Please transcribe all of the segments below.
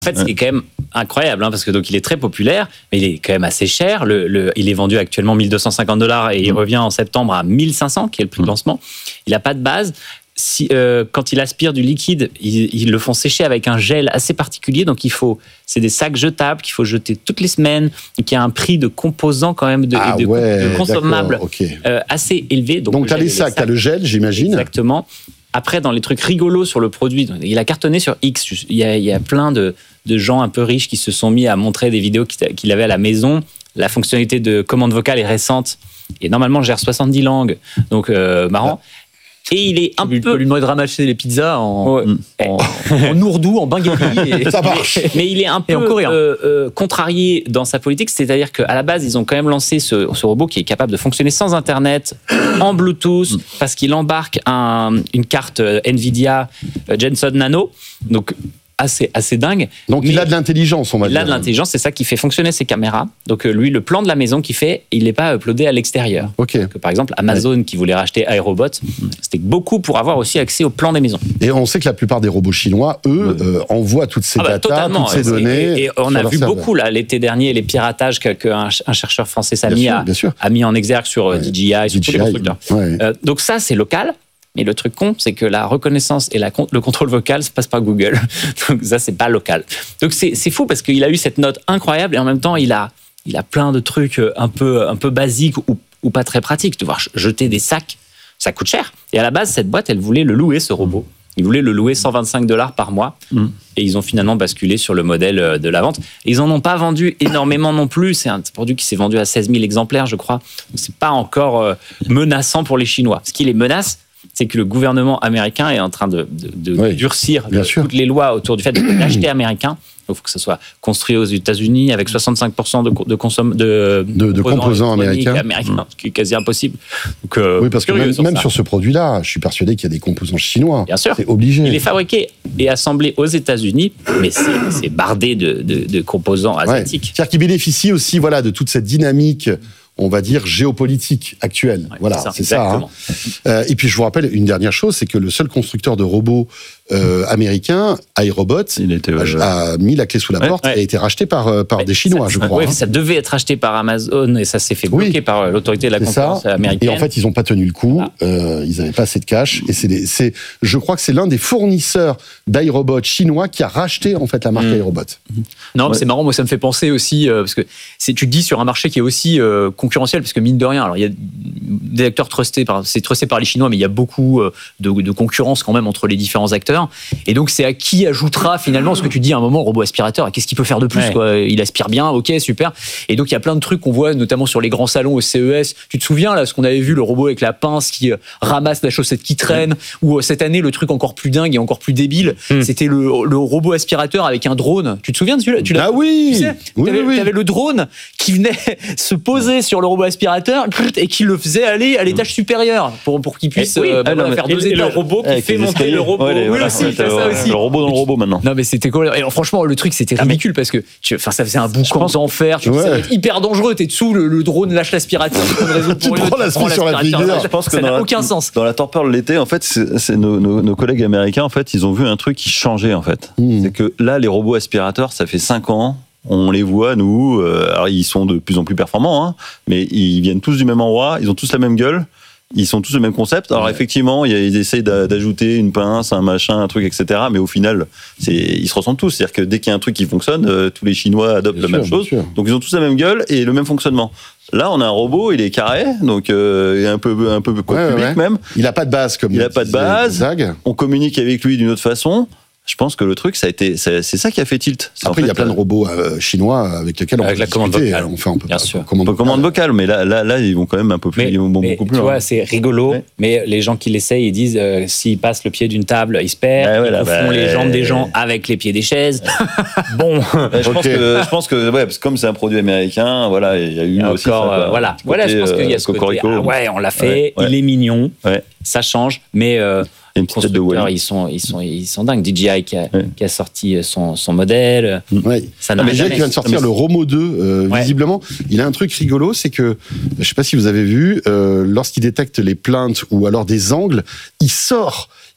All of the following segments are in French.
En fait, ce qui est quand même incroyable, parce que donc il est très populaire, mais il est quand même assez cher. Il est vendu actuellement $1,250 et il revient en septembre à 1,500, qui est le prix de lancement. Il n'a pas de base. Quand il aspire du liquide, ils le font sécher avec un gel assez particulier. Donc c'est des sacs jetables qu'il faut jeter toutes les semaines. Donc il y a un prix de composants quand même de consommables assez élevé. Donc tu as les sacs, tu as le gel, j'imagine. Exactement. Après, dans les trucs rigolos sur le produit, il a cartonné sur X. Il y a plein de gens un peu riches qui se sont mis à montrer des vidéos qu'il avait à la maison. La fonctionnalité de commande vocale est récente et normalement gère 70 langues. Donc, marrant. Et il est Tu peux lui demander de ramasser les pizzas en ourdou, en bengali. Ça marche. Mais il est un peu contrarié dans sa politique, c'est-à-dire qu'à la base, ils ont quand même lancé ce robot qui est capable de fonctionner sans Internet, en Bluetooth, parce qu'il embarque une carte Nvidia Jensen Nano, donc assez dingue. Donc il a de l'intelligence, on va dire. Il a de l'intelligence, c'est ça qui fait fonctionner ses caméras. Donc lui, le plan de la maison qu'il fait, il n'est pas uploadé à l'extérieur. Okay. Donc, par exemple, Amazon qui voulait racheter iRobot, c'était beaucoup pour avoir aussi accès au plan des maisons. Et on sait que la plupart des robots chinois, eux, envoient toutes ces datas, toutes ces données. Et on a vu beaucoup là, l'été dernier les piratages qu'un chercheur français Samy a mis en exergue sur DJI, sur tous les constructeurs. Ouais. Donc ça, c'est local. Mais le truc con, c'est que la reconnaissance et le contrôle vocal se passe par Google. Donc ça, c'est pas local. Donc c'est fou parce qu'il a eu cette note incroyable et en même temps, il a plein de trucs un peu basiques ou pas très pratiques. Devoir jeter des sacs, ça coûte cher. Et à la base, cette boîte, elle voulait le louer, ce robot. Ils voulaient le louer $125 par mois. Et ils ont finalement basculé sur le modèle de la vente. Et ils n'en ont pas vendu énormément non plus. C'est un produit qui s'est vendu à 16 000 exemplaires, je crois. Donc c'est pas encore menaçant pour les Chinois. Ce qui les menace, c'est que le gouvernement américain est en train de durcir toutes les lois autour du fait d'acheter américain. Il faut que ça soit construit aux États-Unis avec 65% de composants américains, ce qui est quasi impossible. Donc, oui, parce que même sur ce produit-là, je suis persuadé qu'il y a des composants chinois. Bien sûr. C'est obligé. Il est fabriqué et assemblé aux États-Unis, mais c'est bardé de composants asiatiques. C'est-à-dire qu'il bénéficie aussi de toute cette dynamique, on va dire, géopolitique actuelle. C'est ça. Et puis, je vous rappelle une dernière chose, c'est que le seul constructeur de robots américain, iRobot, a mis la clé sous la porte et a été racheté par des Chinois, je crois. Oui, ça devait être acheté par Amazon et ça s'est fait bloquer par l'autorité de la concurrence américaine. Et en fait, ils n'ont pas tenu le coup. Ils n'avaient pas assez de cash. Et je crois que c'est l'un des fournisseurs d'iRobot chinois qui a racheté en fait la marque iRobot. Non, mais c'est marrant. Moi, ça me fait penser aussi parce que tu te dis sur un marché qui est aussi concurrentiel, parce que mine de rien, alors il y a des acteurs trustés par les Chinois, mais il y a beaucoup de concurrence quand même entre les différents acteurs. Et donc, c'est à qui ajoutera finalement ce que tu dis à un moment, le robot aspirateur. Qu'est-ce qu'il peut faire de plus, quoi. Il aspire bien, ok, super. Et donc, il y a plein de trucs qu'on voit, notamment sur les grands salons au CES. Tu te souviens, là, ce qu'on avait vu, le robot avec la pince qui ramasse la chaussette qui traîne, ou cette année, le truc encore plus dingue et encore plus débile, c'était le robot aspirateur avec un drone. Tu te souviens de celui-là? Ah oui! Tu sais, t'avais le drone qui venait se poser sur le robot aspirateur et qui le faisait aller à l'étage supérieur pour qu'il puisse faire 2 étages. Et le robot qui fait monter le robot. Le robot dans le robot maintenant. Non mais c'était cool. Et franchement le truc c'était ridicule parce que ça faisait un boucan d'enfer. Ça va être hyper dangereux. T'es dessous, le drone lâche l'aspirateur. Tu prends l'aspirateur sur la figure. Je pense que ça n'a aucun sens. Dans la torpeur de l'été, en fait, c'est nos collègues américains, en fait, ils ont vu un truc qui changeait en fait. C'est que là, les robots aspirateurs, ça fait 5 ans. On les voit, nous. Alors ils sont de plus en plus performants, mais ils viennent tous du même endroit. Ils ont tous la même gueule. Ils sont tous le même concept. Alors effectivement, ils essayent d'ajouter une pince, un machin, un truc, etc. Mais au final, ils se ressemblent tous. C'est-à-dire que dès qu'il y a un truc qui fonctionne, tous les Chinois adoptent la même chose. Donc ils ont tous la même gueule et le même fonctionnement. Là, on a un robot, il est carré, donc il est un peu cubique même. Il n'a pas de base comme. Il n'a pas de base. On communique avec lui d'une autre façon. Je pense que le truc, c'est ça qui a fait tilt. Après, il y a plein de robots chinois avec lesquels on peut la commande vocale. Bien sûr. Commande vocale, mais là, ils vont quand même un peu plus. Beaucoup plus. Tu vois, c'est rigolo, mais les gens qui l'essayent, ils disent s'ils passent le pied d'une table, ils se perdent. Ils font les jambes des gens avec les pieds des chaises. Bon. Je pense que parce que comme c'est un produit américain, voilà, il y a eu aussi ça. Voilà, je pense qu'il y a ce côté. On l'a fait. Il est mignon. Ça change, mais. Les constructeurs, ils sont dingues. DJI qui a sorti son modèle. Ça n'a DJI qui vient de sortir le Romo 2, visiblement. Il a un truc rigolo, c'est que, je ne sais pas si vous avez vu, lorsqu'il détecte les plaintes ou alors des angles, il sort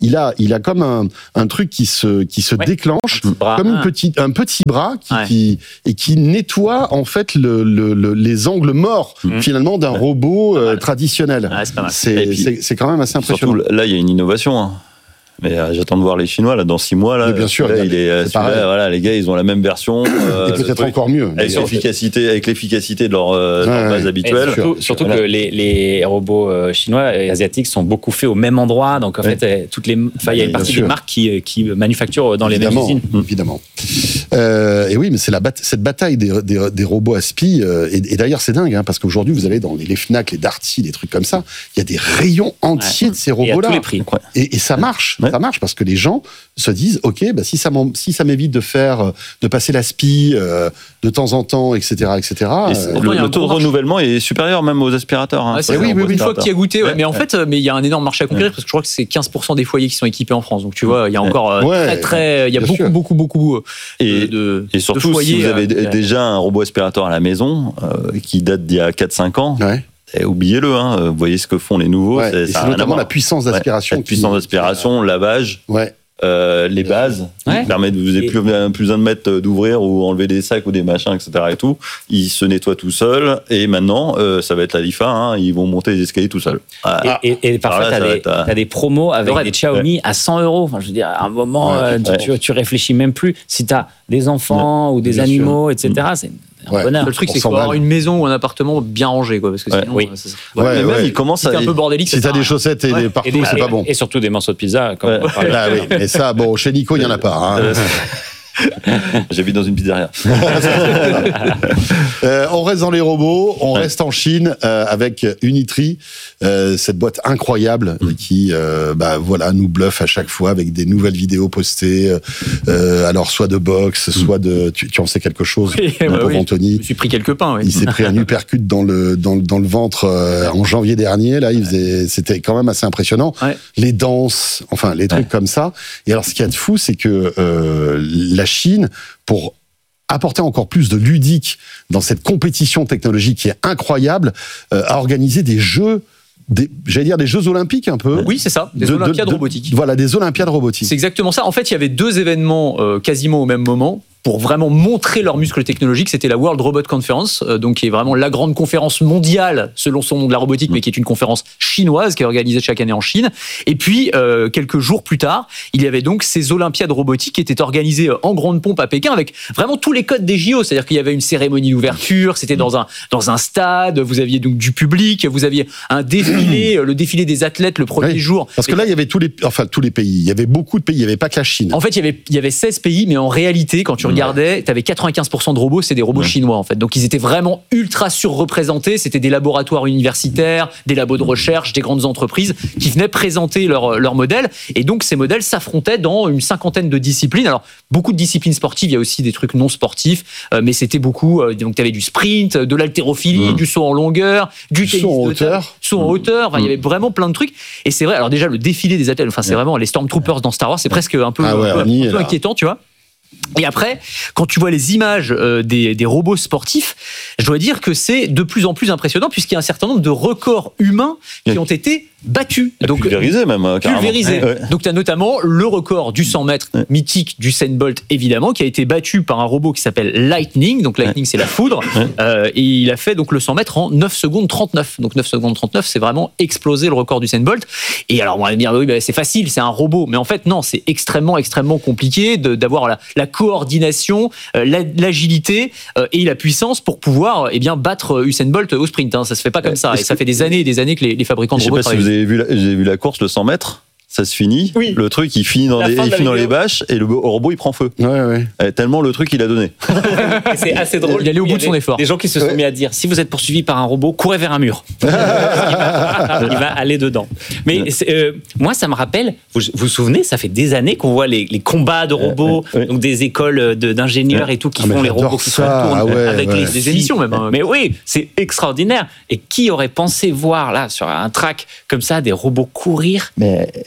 il a comme un truc qui se déclenche, comme un petit bras qui nettoie en fait les angles morts finalement d'un robot traditionnel. C'est quand même assez impressionnant. Surtout, là, il y a une innovation. Hein. Mais j'attends de voir les Chinois là dans 6 mois là. Mais bien sûr, voilà, les gars, ils ont la même version. Et peut-être encore mieux. Avec l'efficacité de leur base habituelle. Surtout que les robots chinois et asiatiques sont beaucoup faits au même endroit. Donc en fait, il y a une partie des marques qui manufacturent dans les mêmes usines. Évidemment. Et oui, mais c'est cette bataille des robots aspi. Et d'ailleurs, c'est dingue, parce qu'aujourd'hui, vous allez dans les Fnac, les Darty, des trucs comme ça. Il y a des rayons entiers de ces robots-là. Et à tous les prix. Et ça marche. Ça marge parce que les gens se disent, ok, si ça m'évite de passer l'aspi de temps en temps, etc., etc. Le taux de renouvellement est supérieur même aux aspirateurs. Hein, oui, une fois que tu y as goûté. Mais en fait, il y a un énorme marché à conquérir parce que je crois que c'est 15% des foyers qui sont équipés en France. Donc tu vois, il y a encore il y a beaucoup de surtout de foyers, si vous avez déjà un robot aspirateur à la maison qui date d'il y a 4-5 ans. Oubliez-le, vous voyez ce que font les nouveaux. C'est notamment la puissance d'aspiration. La puissance d'aspiration, lavage, les bases, qui permettent, vous n'avez plus besoin de mettre, d'ouvrir ou enlever des sacs ou des machins, etc. et tout. Ils se nettoient tout seuls. Et maintenant, ça va être la Lifa, ils vont monter les escaliers tout seuls. Et parfois, t'as des promos avec des Xiaomi à 100 €. Enfin, je veux dire, à un moment, tu réfléchis même plus. Si t'as des enfants ou des animaux, etc., c'est le truc, c'est qu'il faut avoir une maison ou un appartement bien rangé, parce que sinon, il commence à un peu bordélique. Si t'as des chaussettes et partout, c'est pas bon. Et surtout des morceaux de pizza. Mais ça, chez Nico, il y en a pas. J'habite dans une pizzeria. On reste dans les robots, on reste en Chine avec Unitree, cette boîte incroyable qui nous bluffe à chaque fois avec des nouvelles vidéos postées, alors soit de boxe, soit de... Tu en sais quelque chose, Anthony. Je me suis pris quelques pains. Il s'est pris un uppercut dans le ventre en janvier dernier. Là, c'était quand même assez impressionnant. Les danses, enfin les trucs comme ça. Et alors, ce qu'il y a de fou, c'est que la Chine, pour apporter encore plus de ludique dans cette compétition technologique qui est incroyable, a organisé des jeux, des Jeux Olympiques un peu. Oui, c'est ça, des Olympiades robotiques. Voilà, des Olympiades robotiques. C'est exactement ça. En fait, il y avait 2 événements quasiment au même moment pour vraiment montrer leurs muscles technologiques. C'était la World Robot Conference, donc qui est vraiment la grande conférence mondiale selon son nom de la robotique, mais qui est une conférence chinoise qui est organisée chaque année en Chine. Et puis, quelques jours plus tard, il y avait donc ces Olympiades robotiques qui étaient organisées en grande pompe à Pékin avec vraiment tous les codes des JO. C'est-à-dire qu'il y avait une cérémonie d'ouverture, c'était dans un stade, vous aviez donc du public, vous aviez un défilé, le défilé des athlètes le premier jour. Parce que là, il y avait tous les pays. Il y avait beaucoup de pays, il n'y avait pas que la Chine. En fait, il y avait 16 pays, mais en réalité, quand tu regardais, tu avais 95% de robots, c'est des robots chinois en fait. Donc ils étaient vraiment ultra surreprésentés. C'était des laboratoires universitaires, des labos de recherche, des grandes entreprises qui venaient présenter leurs modèles. Et donc ces modèles s'affrontaient dans une 50aine de disciplines. Alors beaucoup de disciplines sportives, il y a aussi des trucs non sportifs, mais c'était beaucoup. Donc tu avais du sprint, de l'haltérophilie, du saut en longueur, du tennis saut en hauteur. Enfin, il y avait vraiment plein de trucs. Et c'est vrai. Alors déjà le défilé des athlètes, c'est vraiment les Stormtroopers dans Star Wars. C'est presque un peu inquiétant, tu vois. Et après, quand tu vois les images des robots sportifs, je dois dire que c'est de plus en plus impressionnant puisqu'il y a un certain nombre de records humains qui ont été battus. Donc pulvérisés même, carrément. Pulvérisés. Donc tu as notamment le record du 100 mètres mythique du Usain Bolt, évidemment, qui a été battu par un robot qui s'appelle Lightning. Donc Lightning, c'est la foudre. Et il a fait donc le 100 mètres en 9 secondes 39. Donc 9 secondes 39, c'est vraiment explosé le record du Usain Bolt. Et alors on va me dire, c'est facile, c'est un robot. Mais en fait, non, c'est extrêmement compliqué d'avoir la coordination, l'agilité et la puissance pour pouvoir battre Usain Bolt au sprint. Ça se fait pas comme ça. Et ça fait des années et des années que les fabricants de robots travaillent. J'ai vu la course, le 100 mètres. Ça se finit. Oui. Le truc, il finit dans les bâches et le robot, il prend feu. Tellement le truc, il a donné. C'est assez drôle. Il allait au bout de son effort. Des gens qui se sont mis à dire, si vous êtes poursuivi par un robot, courez vers un mur. il va aller dedans. Mais moi, ça me rappelle, vous vous souvenez, ça fait des années qu'on voit les combats de robots, donc des écoles d'ingénieurs et tout qui font les robots qui se tournent avec des émissions même. Mais oui, c'est extraordinaire. Et qui aurait pensé voir là sur un track comme ça des robots courir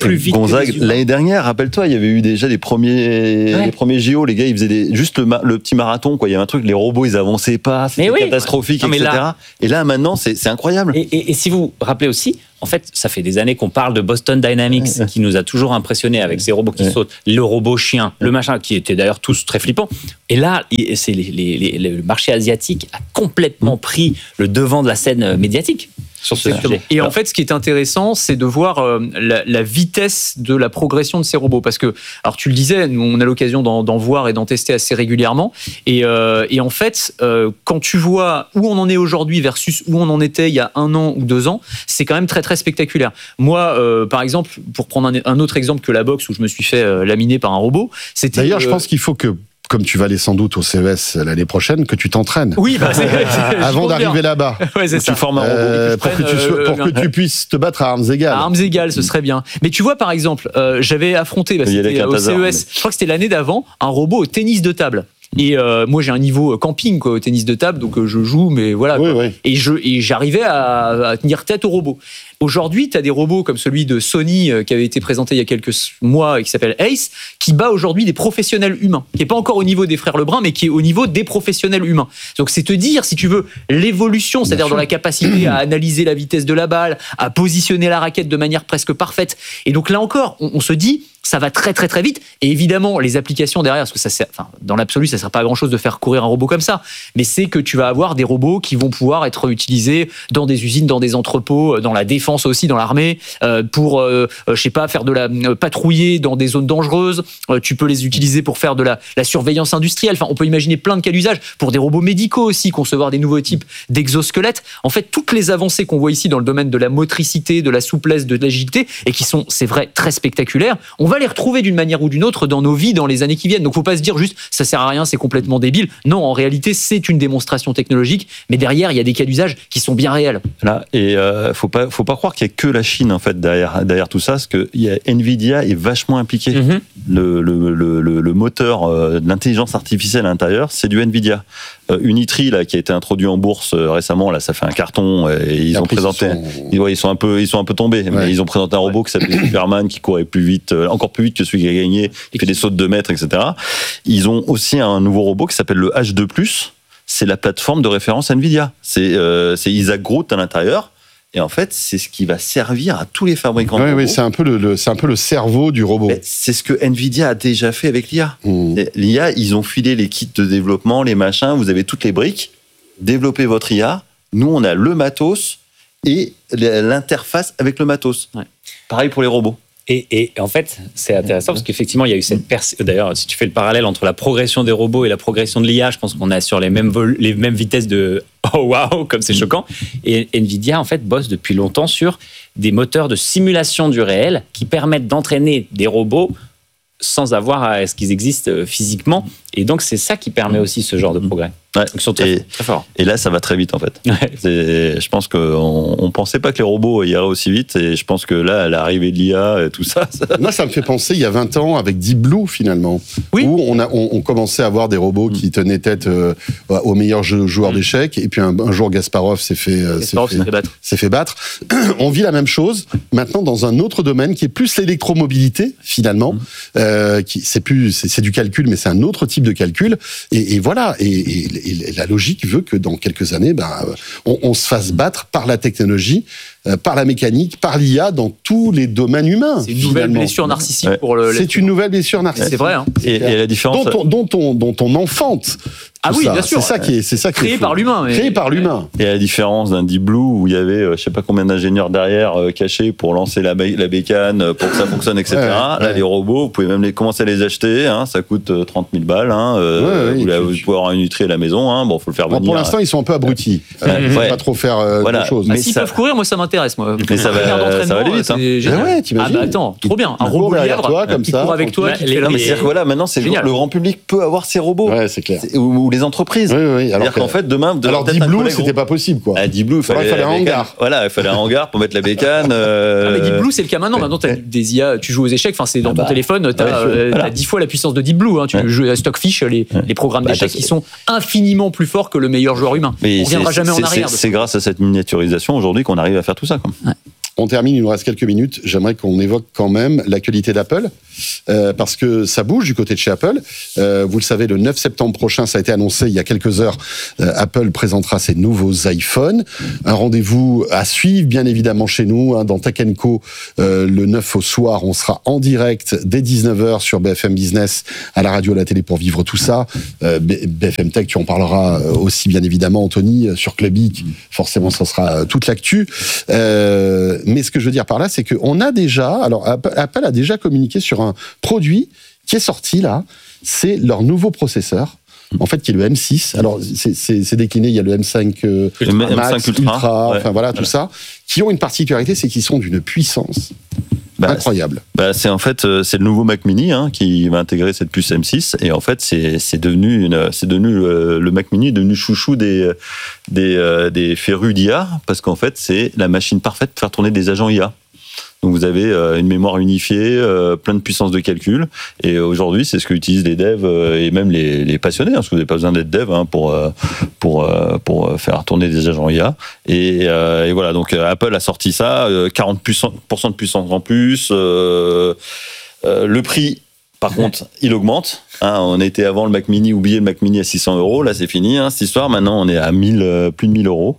Gonzague, l'année dernière, rappelle-toi, il y avait eu déjà les premiers JO, les gars, ils faisaient juste le petit marathon, quoi. Il y avait un truc, les robots, ils avançaient pas, c'était catastrophique, etc. Et là, maintenant, c'est incroyable. Et si vous vous rappelez aussi, en fait, ça fait des années qu'on parle de Boston Dynamics, qui nous a toujours impressionnés avec ces robots qui sautent, le robot chien, le machin, qui étaient d'ailleurs tous très flippants. Et là, c'est le marché asiatique a complètement pris le devant de la scène médiatique. Sur ce sujet. Et en fait, ce qui est intéressant, c'est de voir la vitesse de la progression de ces robots. Parce que, alors tu le disais, nous, on a l'occasion d'en voir et d'en tester assez régulièrement. Et en fait, quand tu vois où on en est aujourd'hui versus où on en était il y a 1 an ou 2 ans, c'est quand même très, très spectaculaire. Moi, par exemple, pour prendre un autre exemple que la boxe où je me suis fait laminer par un robot, c'était... D'ailleurs, je pense qu'il faut que, comme tu vas aller sans doute au CES l'année prochaine, que tu t'entraînes. Oui, avant d'arriver là-bas. Ouais, c'est ça. Tu formes un robot pour que tu puisses te battre à armes égales. À armes égales, ce serait bien. Mais tu vois, par exemple, j'avais affronté, c'était au CES, je crois que c'était l'année d'avant, un robot au tennis de table. Et moi j'ai un niveau camping au tennis de table, donc je joue, mais voilà. Oui. Et j'arrivais à tenir tête au robot. Aujourd'hui, tu as des robots comme celui de Sony qui avait été présenté il y a quelques mois et qui s'appelle Ace, qui bat aujourd'hui des professionnels humains, qui n'est pas encore au niveau des frères Lebrun, mais qui est au niveau des professionnels humains. Donc c'est te dire, si tu veux, l'évolution, c'est-à-dire dans la capacité à analyser la vitesse de la balle, à positionner la raquette de manière presque parfaite. Et donc là encore, on se dit, ça va très très très vite. Et évidemment, les applications derrière, parce que ça sert, dans l'absolu, ça ne sert pas à grand-chose de faire courir un robot comme ça, mais c'est que tu vas avoir des robots qui vont pouvoir être utilisés dans des usines, dans des entrepôts, dans la défense aussi, dans l'armée, pour, je sais pas, faire de la patrouiller dans des zones dangereuses. Tu peux les utiliser pour faire de la surveillance industrielle. Enfin, on peut imaginer plein de cas d'usage pour des robots médicaux aussi, concevoir des nouveaux types d'exosquelettes. En fait, toutes les avancées qu'on voit ici dans le domaine de la motricité, de la souplesse, de l'agilité, et qui sont, c'est vrai, très spectaculaires, on va les retrouver d'une manière ou d'une autre dans nos vies dans les années qui viennent. Donc, faut pas se dire juste ça sert à rien, c'est complètement débile. Non, en réalité, c'est une démonstration technologique, mais derrière, il y a des cas d'usage qui sont bien réels. Là, et faut pas croire qu'il y a que la Chine en fait derrière tout ça, parce que Nvidia est vachement impliqué. Le moteur de l'intelligence artificielle à l'intérieur, c'est du Nvidia. Unitri là qui a été introduit en bourse récemment, là ça fait un carton et ils ont présenté, ils sont un peu tombés, mais ils ont présenté un robot qui s'appelait Superman qui courait plus vite, encore plus vite que celui qui a gagné, qui fait des sauts de 2 mètres, etc. Ils ont aussi un nouveau robot qui s'appelle le H2+. C'est la plateforme de référence Nvidia. C'est Isaac Groot à l'intérieur. Et en fait, c'est ce qui va servir à tous les fabricants de robots. Oui, c'est un peu le cerveau du robot. Mais c'est ce que Nvidia a déjà fait avec l'IA. L'IA, ils ont filé les kits de développement, les machins, vous avez toutes les briques, développez votre IA. Nous, on a le matos et l'interface avec le matos. Ouais. Pareil pour les robots. Et en fait, c'est intéressant parce qu'effectivement, il y a eu cette d'ailleurs, si tu fais le parallèle entre la progression des robots et la progression de l'IA, je pense qu'on est sur les mêmes vitesses de oh waouh, comme c'est choquant. Et Nvidia, en fait, bosse depuis longtemps sur des moteurs de simulation du réel qui permettent d'entraîner des robots sans avoir à ce qu'ils existent physiquement. Et donc, c'est ça qui permet aussi ce genre de progrès. Ouais. Ils sont très forts. Et là, ça va très vite, en fait. Ouais. Je pense qu'on ne pensait pas que les robots iraient aussi vite. Et je pense que là, l'arrivée de l'IA et tout ça... Moi, ça me fait penser, il y a 20 ans, avec Deep Blue, finalement. Oui. Où on commençait à avoir des robots qui tenaient tête aux meilleurs joueurs d'échecs. Et puis, un jour, Gasparov s'est fait battre. On vit la même chose, maintenant, dans un autre domaine, qui est plus l'électromobilité, finalement. C'est du calcul, mais c'est un autre type de calcul. Et voilà. Et la logique veut que dans quelques années, on se fasse battre par la technologie, par la mécanique, par l'IA dans tous les domaines humains. C'est une nouvelle blessure narcissique pour le. C'est une nouvelle blessure narcissique. C'est vrai. Hein. Et la différence dont on enfante. Ah oui, bien sûr. C'est ça qui créé par l'humain. Créé par l'humain. Et à la différence d'un Deep Blue où il y avait, je sais pas combien d'ingénieurs derrière cachés pour lancer la bécane, pour que ça fonctionne, etc. Là, les robots, vous pouvez même commencer à les acheter. Ça coûte 30 000 balles. Vous pouvez avoir une Nutri à la maison. Bon, faut le faire venir. Pour l'instant, ils sont un peu abrutis. Ils ne vont pas trop faire de choses. Mais s'ils peuvent courir, moi, ça m'intéresse. Mais ça va aller vite. Ah bah attends, trop bien. Un robot lièvre qui court avec toi. Maintenant, le grand public peut avoir ces robots. Ouais, c'est clair. Ou les entreprises. Oui. C'est-à-dire qu'en fait, demain... Alors, Deep Blue, c'était pas possible, quoi. Deep Blue, il fallait un hangar. Voilà, il fallait un hangar pour mettre la bécane. Mais Deep Blue, c'est le cas maintenant. Maintenant, tu as des IA, tu joues aux échecs, c'est dans ton téléphone, tu as 10 fois la puissance de Deep Blue. Tu joues à Stockfish, les programmes d'échecs qui sont infiniment plus forts que le meilleur joueur humain. On ne reviendra jamais en arrière. C'est grâce à cette miniaturisation aujourd'hui qu'on arrive à faire tout ça. On termine, il nous reste quelques minutes. J'aimerais qu'on évoque quand même l'actualité d'Apple, parce que ça bouge du côté de chez Apple. Vous le savez, le 9 septembre prochain, ça a été annoncé il y a quelques heures, Apple présentera ses nouveaux iPhones. Un rendez-vous à suivre, bien évidemment, chez nous, dans Tech & Co. Le 9 au soir, on sera en direct dès 19h sur BFM Business, à la radio, à la télé, pour vivre tout ça. BFM Tech, tu en parleras aussi, bien évidemment, Anthony, sur Clubic. Forcément, ça sera toute l'actu. Mais ce que je veux dire par là, c'est qu'on a déjà... Alors, Apple a déjà communiqué sur un produit qui est sorti, là. C'est leur nouveau processeur, en fait, qui est le M6. Alors, c'est décliné, il y a le M5 Max, Ultra, enfin voilà, tout ça, qui ont une particularité, c'est qu'ils sont d'une puissance incroyable. C'est en fait c'est le nouveau Mac Mini qui va intégrer cette puce M6, et en fait c'est devenu le Mac Mini est devenu chouchou des férus d'IA, parce qu'en fait c'est la machine parfaite pour faire tourner des agents IA. Donc vous avez une mémoire unifiée, plein de puissance de calcul, et aujourd'hui c'est ce que utilisent les devs et même les passionnés, parce que vous n'avez pas besoin d'être dev pour faire tourner des agents IA. Et voilà, donc Apple a sorti ça, 40% de puissance en plus. Le prix, par contre, il augmente. On était avant le Mac Mini, oubliez le Mac Mini à 600 €, là c'est fini cette histoire. Maintenant on est à plus de 1000 €.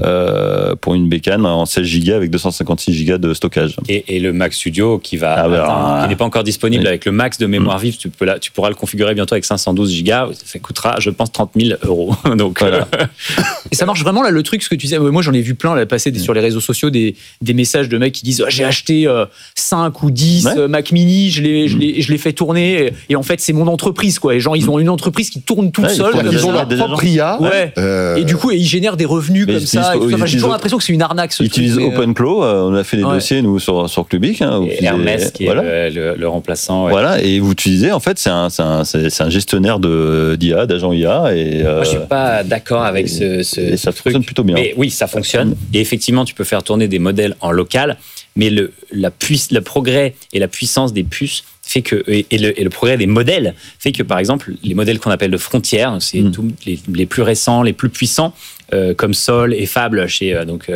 Pour une bécane en 16 Go avec 256 Go de stockage. Et le Mac Studio qui n'est pas encore disponible, avec le max de mémoire vive, tu pourras le configurer bientôt avec 512 Go. Ça coûtera, je pense, 30 000 €. Donc, voilà. Et ça marche vraiment, là, le truc, ce que tu disais. Moi, j'en ai vu plein là, passer sur les réseaux sociaux des messages de mecs qui disent j'ai acheté 5 ou 10 Mac Mini, je l'ai fait tourner. Et en fait, c'est mon entreprise, quoi. Et genre, ils ont une entreprise qui tourne toute seule. Ils ont leur propre IA. Et du coup, ils génèrent des revenus comme ça. J'ai toujours l'impression que c'est une arnaque. Ils utilisent OpenClaw. On a fait des dossiers, nous, sur Clubic. Et Hermès, qui est le remplaçant. Ouais. Voilà, et vous utilisez, en fait, c'est un gestionnaire d'IA, d'agents IA. Et, moi, je suis pas d'accord avec ce ça truc. Fonctionne plutôt bien. Mais oui, ça fonctionne. Et effectivement, tu peux faire tourner des modèles en local. Mais le progrès et la puissance des puces fait que, et le progrès des modèles fait que, par exemple, les modèles qu'on appelle de frontières, c'est les plus récents, les plus puissants, comme Sol et Fable chez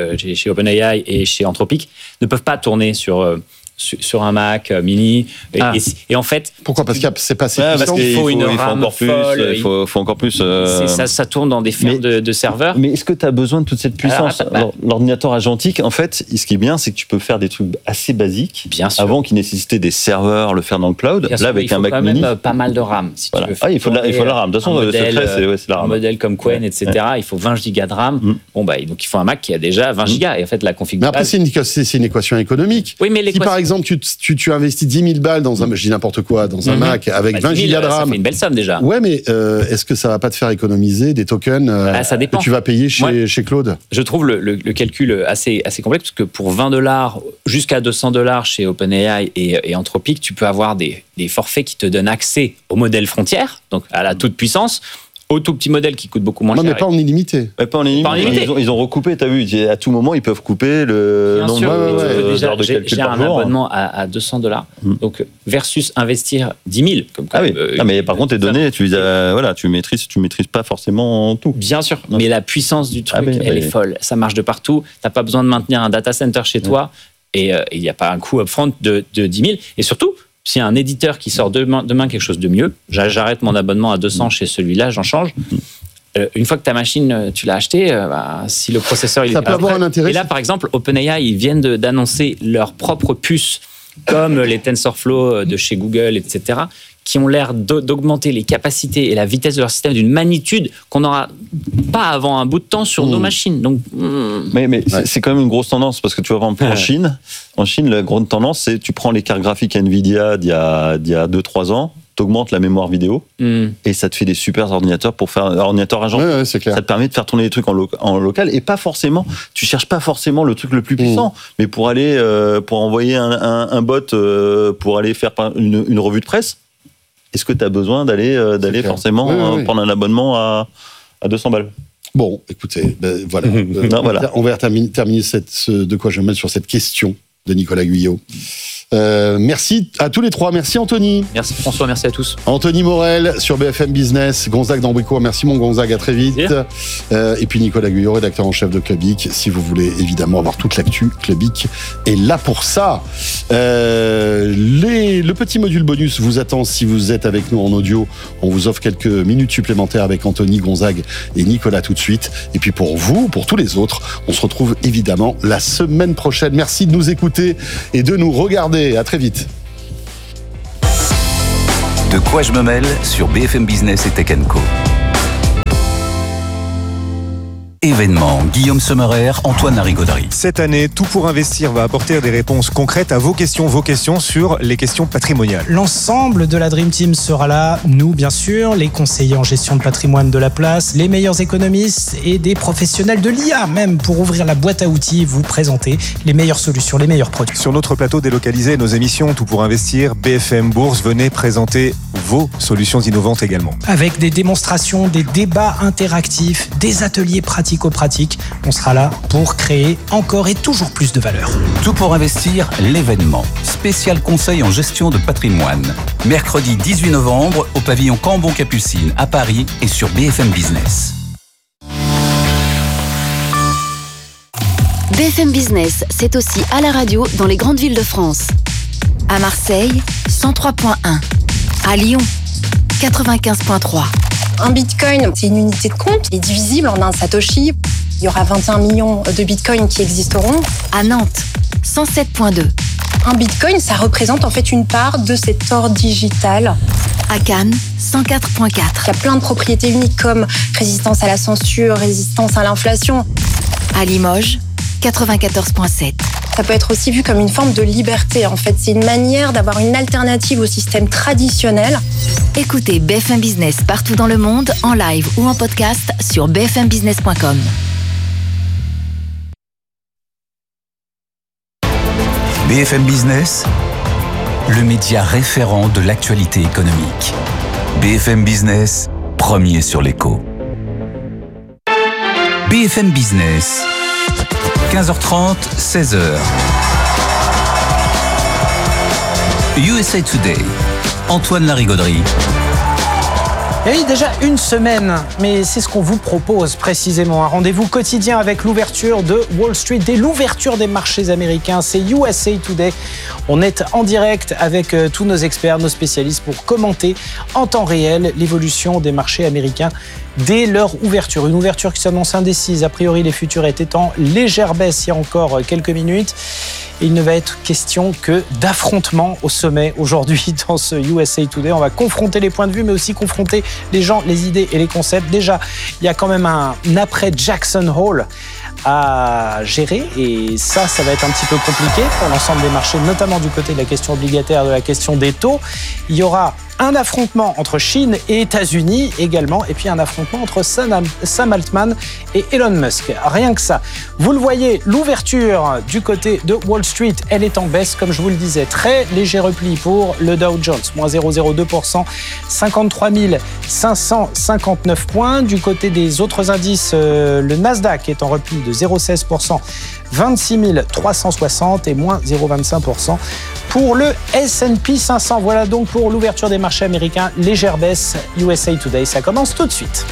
OpenAI et chez Anthropic, ne peuvent pas tourner sur un Mac Mini. Et en fait... Pourquoi ? Parce que c'est pas assez puissant. Parce qu'il faut une RAM folle. Il faut encore plus... Ça tourne dans des fermes de serveurs. Mais est-ce que tu as besoin de toute cette puissance ? L'ordinateur agentique, en fait, ce qui est bien, c'est que tu peux faire des trucs assez basiques. Bien sûr. Avant qu'il nécessitait des serveurs, le faire dans le cloud. Bien là, avec un Mac Mini... Il faut quand même pas mal de RAM. Si tu veux il faut de la RAM. De toute façon, le secret, c'est la RAM. Un modèle comme Qwen, etc., il faut 20 gigas de RAM. Donc il faut un Mac qui a déjà 20 gigas. Et en fait, la configuration... Mais après, c'est une équation économique. Oui, mais si par exemple, tu investis 10 000 balles dans je dis n'importe quoi, dans un Mac avec 20 gigas de RAM. Ça fait une belle somme déjà. Ouais, mais est-ce que ça va pas te faire économiser des tokens ça dépend. Que tu vas payer chez Claude ? Je trouve le calcul assez complexe, parce que pour $20 jusqu'à $200 chez OpenAI et Anthropic, tu peux avoir des forfaits qui te donnent accès au modèle frontière, donc à la toute puissance, au tout petit modèle qui coûte beaucoup moins cher. Non, mais pas en illimité. Pas en illimité. Ils ont recoupé, t'as vu, à tout moment, ils peuvent couper le nombre de calculs j'ai un abonnement à $200, donc versus investir 10 000. Comme mais par contre, tes données, tu maîtrises pas forcément tout. Bien sûr, mais la puissance du truc, elle est folle. Ça marche de partout. T'as pas besoin de maintenir un data center chez toi, et il n'y a pas un coût upfront de 10 000. Et surtout, s'il y a un éditeur qui sort demain quelque chose de mieux, j'arrête mon abonnement à 200 chez celui-là, j'en change. Une fois que ta machine, tu l'as achetée, si le processeur... Ça peut avoir un intérêt. Et là, par exemple, OpenAI, ils viennent d'annoncer leur propre puce, comme les TensorFlow de chez Google, etc., qui ont l'air d'augmenter les capacités et la vitesse de leur système d'une magnitude qu'on n'aura pas avant un bout de temps sur nos machines. Donc, Mais c'est quand même une grosse tendance, parce que tu vois, par exemple, en Chine, la grande tendance, c'est tu prends les cartes graphiques NVIDIA d'il y a 2-3 ans, t'augmentes la mémoire vidéo, et ça te fait des super ordinateurs pour faire un ordinateur agent. C'est clair. Ça te permet de faire tourner des trucs en local, et pas forcément, tu cherches pas forcément le truc le plus puissant, mais pour aller, pour envoyer un bot, pour aller faire une revue de presse. Est-ce que tu as besoin d'aller forcément prendre un abonnement à 200 balles ? Bon, écoutez, voilà. On va terminer de quoi je me mets sur cette question de Nicolas Guyot. Merci à tous les trois. Merci Anthony. Merci François, merci à tous. Anthony Morel sur BFM Business, Gonzague d'Ambricourt. Merci mon Gonzague, à très vite. Et puis Nicolas Guyot, rédacteur en chef de Clubic. Si vous voulez évidemment avoir toute l'actu, Clubic est là pour ça. Le petit module bonus vous attend si vous êtes avec nous en audio. On vous offre quelques minutes supplémentaires avec Anthony, Gonzague et Nicolas tout de suite. Et puis pour vous, pour tous les autres, on se retrouve évidemment la semaine prochaine. Merci de nous écouter et de nous regarder. À très vite. De quoi je me mêle sur BFM Business et Tech & Co. Événement, Guillaume Sommerer, Antoine Larigauderie. Cette année, Tout pour investir va apporter des réponses concrètes à vos questions sur les questions patrimoniales. L'ensemble de la Dream Team sera là, nous bien sûr, les conseillers en gestion de patrimoine de la place, les meilleurs économistes et des professionnels de l'IA même pour ouvrir la boîte à outils, vous présenter les meilleures solutions, les meilleurs produits. Sur notre plateau délocalisé, nos émissions Tout pour investir, BFM Bourse, venez présenter vos solutions innovantes également. Avec des démonstrations, des débats interactifs, des ateliers pratico-pratiques, on sera là pour créer encore et toujours plus de valeur. Tout pour investir, l'événement. Spécial conseil en gestion de patrimoine. Mercredi 18 novembre au pavillon Cambon-Capucine à Paris et sur BFM Business. BFM Business, c'est aussi à la radio dans les grandes villes de France. À Marseille, 103.1. À Lyon, 95.3. Un bitcoin, c'est une unité de compte qui est divisible en un satoshi. Il y aura 21 millions de bitcoins qui existeront. À Nantes, 107.2. Un bitcoin, ça représente en fait une part de cet or digital. À Cannes, 104.4. Il y a plein de propriétés uniques comme résistance à la censure, résistance à l'inflation. À Limoges, 94.7. Ça peut être aussi vu comme une forme de liberté. En fait, c'est une manière d'avoir une alternative au système traditionnel. Écoutez BFM Business partout dans le monde, en live ou en podcast sur bfmbusiness.com. BFM Business, le média référent de l'actualité économique. BFM Business, premier sur l'écho. BFM Business, 15h30, 16h. USA Today, Antoine Larigauderie. Et oui, déjà une semaine, mais c'est ce qu'on vous propose précisément. Un rendez-vous quotidien avec l'ouverture de Wall Street, dès l'ouverture des marchés américains. C'est USA Today. On est en direct avec tous nos experts, nos spécialistes pour commenter en temps réel l'évolution des marchés américains dès leur ouverture. Une ouverture qui s'annonce indécise. A priori, les futurs étaient en légère baisse il y a encore quelques minutes. Il ne va être question que d'affrontements au sommet aujourd'hui dans ce USA Today. On va confronter les points de vue, mais aussi confronter les gens, les idées et les concepts. Déjà, il y a quand même un après Jackson Hole à gérer et ça va être un petit peu compliqué pour l'ensemble des marchés, notamment du côté de la question obligataire, de la question des taux. Il y aura un affrontement entre Chine et États-Unis également, et puis un affrontement entre Sam Altman et Elon Musk. Rien que ça. Vous le voyez, l'ouverture du côté de Wall Street, elle est en baisse, comme je vous le disais. Très léger repli pour le Dow Jones, moins 0,02%, 53 559 points. Du côté des autres indices, le Nasdaq est en repli de 0,16%, 26 360 et moins 0,25%. Pour le S&P 500, voilà donc pour l'ouverture des marchés américains, légère baisse, USA Today, ça commence tout de suite.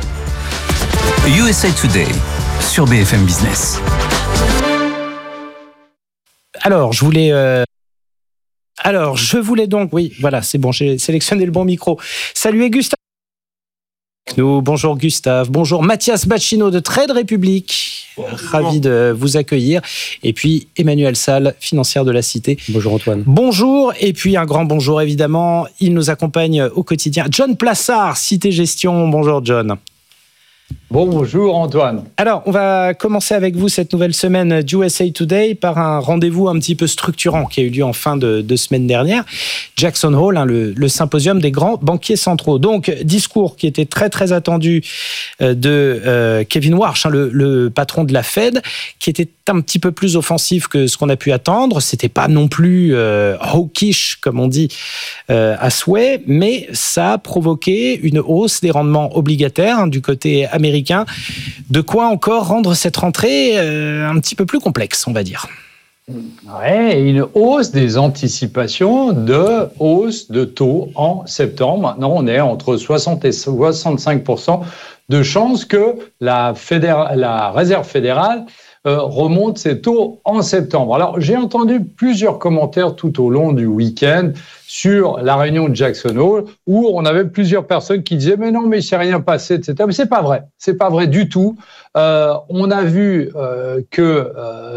USA Today, sur BFM Business. Alors, je voulais donc, oui, voilà, c'est bon, j'ai sélectionné le bon micro. Saluez Gustave. Bonjour Gustave, bonjour Mathias Bacchino de Trade Republic, ravi de vous accueillir. Et puis Emmanuel Salle, financière de la Cité. Bonjour Antoine. Bonjour, et puis un grand bonjour évidemment, il nous accompagne au quotidien. John Plassard, Cité Gestion, bonjour John. Bonjour Antoine. Alors, on va commencer avec vous cette nouvelle semaine d'USA Today par un rendez-vous un petit peu structurant qui a eu lieu en fin de semaine dernière. Jackson Hole, le symposium des grands banquiers centraux. Donc, discours qui était très très attendu de Kevin Warsh, le patron de la Fed, qui était un petit peu plus offensif que ce qu'on a pu attendre. C'était pas non plus hawkish, comme on dit, à souhait, mais ça a provoqué une hausse des rendements obligataires du côté américain. De quoi encore rendre cette rentrée un petit peu plus complexe, on va dire. Ouais, une hausse des anticipations de hausse de taux en septembre. Maintenant, on est entre 60 et 65% de chances que la Réserve fédérale remonte ses taux en septembre. Alors, j'ai entendu plusieurs commentaires tout au long du week-end sur la réunion de Jackson Hole où on avait plusieurs personnes qui disaient « mais non, mais il ne s'est rien passé, etc. » Mais ce n'est pas vrai. Ce n'est pas vrai du tout. On a vu que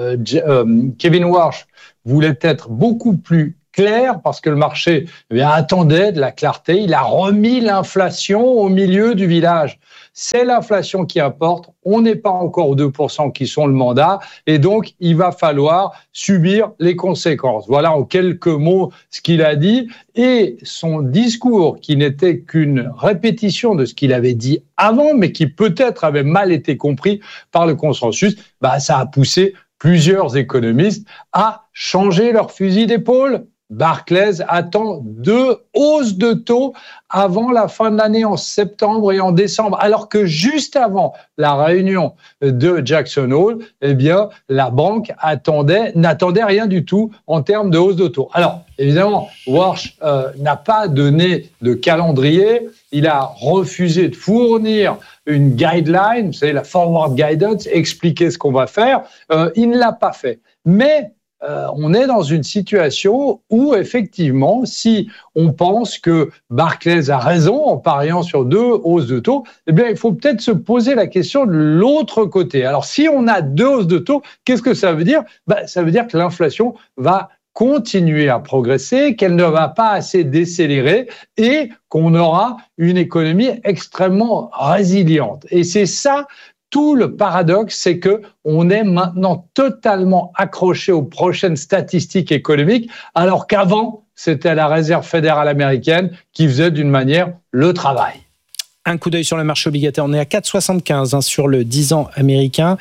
Kevin Warsh voulait être beaucoup plus clair parce que le marché attendait de la clarté. Il a remis l'inflation au milieu du village. C'est l'inflation qui importe. On n'est pas encore aux 2% qui sont le mandat. Et donc, il va falloir subir les conséquences. Voilà en quelques mots ce qu'il a dit. Et son discours, qui n'était qu'une répétition de ce qu'il avait dit avant, mais qui peut-être avait mal été compris par le consensus, ça a poussé plusieurs économistes à changer leur fusil d'épaule. Barclays attend 2 hausses de taux avant la fin de l'année, en septembre et en décembre, alors que juste avant la réunion de Jackson Hole, la banque n'attendait rien du tout en termes de hausse de taux. Alors, évidemment, Warsh n'a pas donné de calendrier. Il a refusé de fournir une guideline, vous savez, la forward guidance, expliquer ce qu'on va faire. Il ne l'a pas fait. Mais on est dans une situation où, effectivement, si on pense que Barclays a raison en pariant sur 2 hausses de taux, il faut peut-être se poser la question de l'autre côté. Alors, si on a 2 hausses de taux, qu'est-ce que ça veut dire ? Ça veut dire que l'inflation va continuer à progresser, qu'elle ne va pas assez décélérer et qu'on aura une économie extrêmement résiliente. Et c'est ça tout le paradoxe, c'est qu'on est maintenant totalement accroché aux prochaines statistiques économiques, alors qu'avant, c'était la Réserve fédérale américaine qui faisait d'une manière le travail. Un coup d'œil sur le marché obligataire. On est à 4,75 sur le 10 ans américain.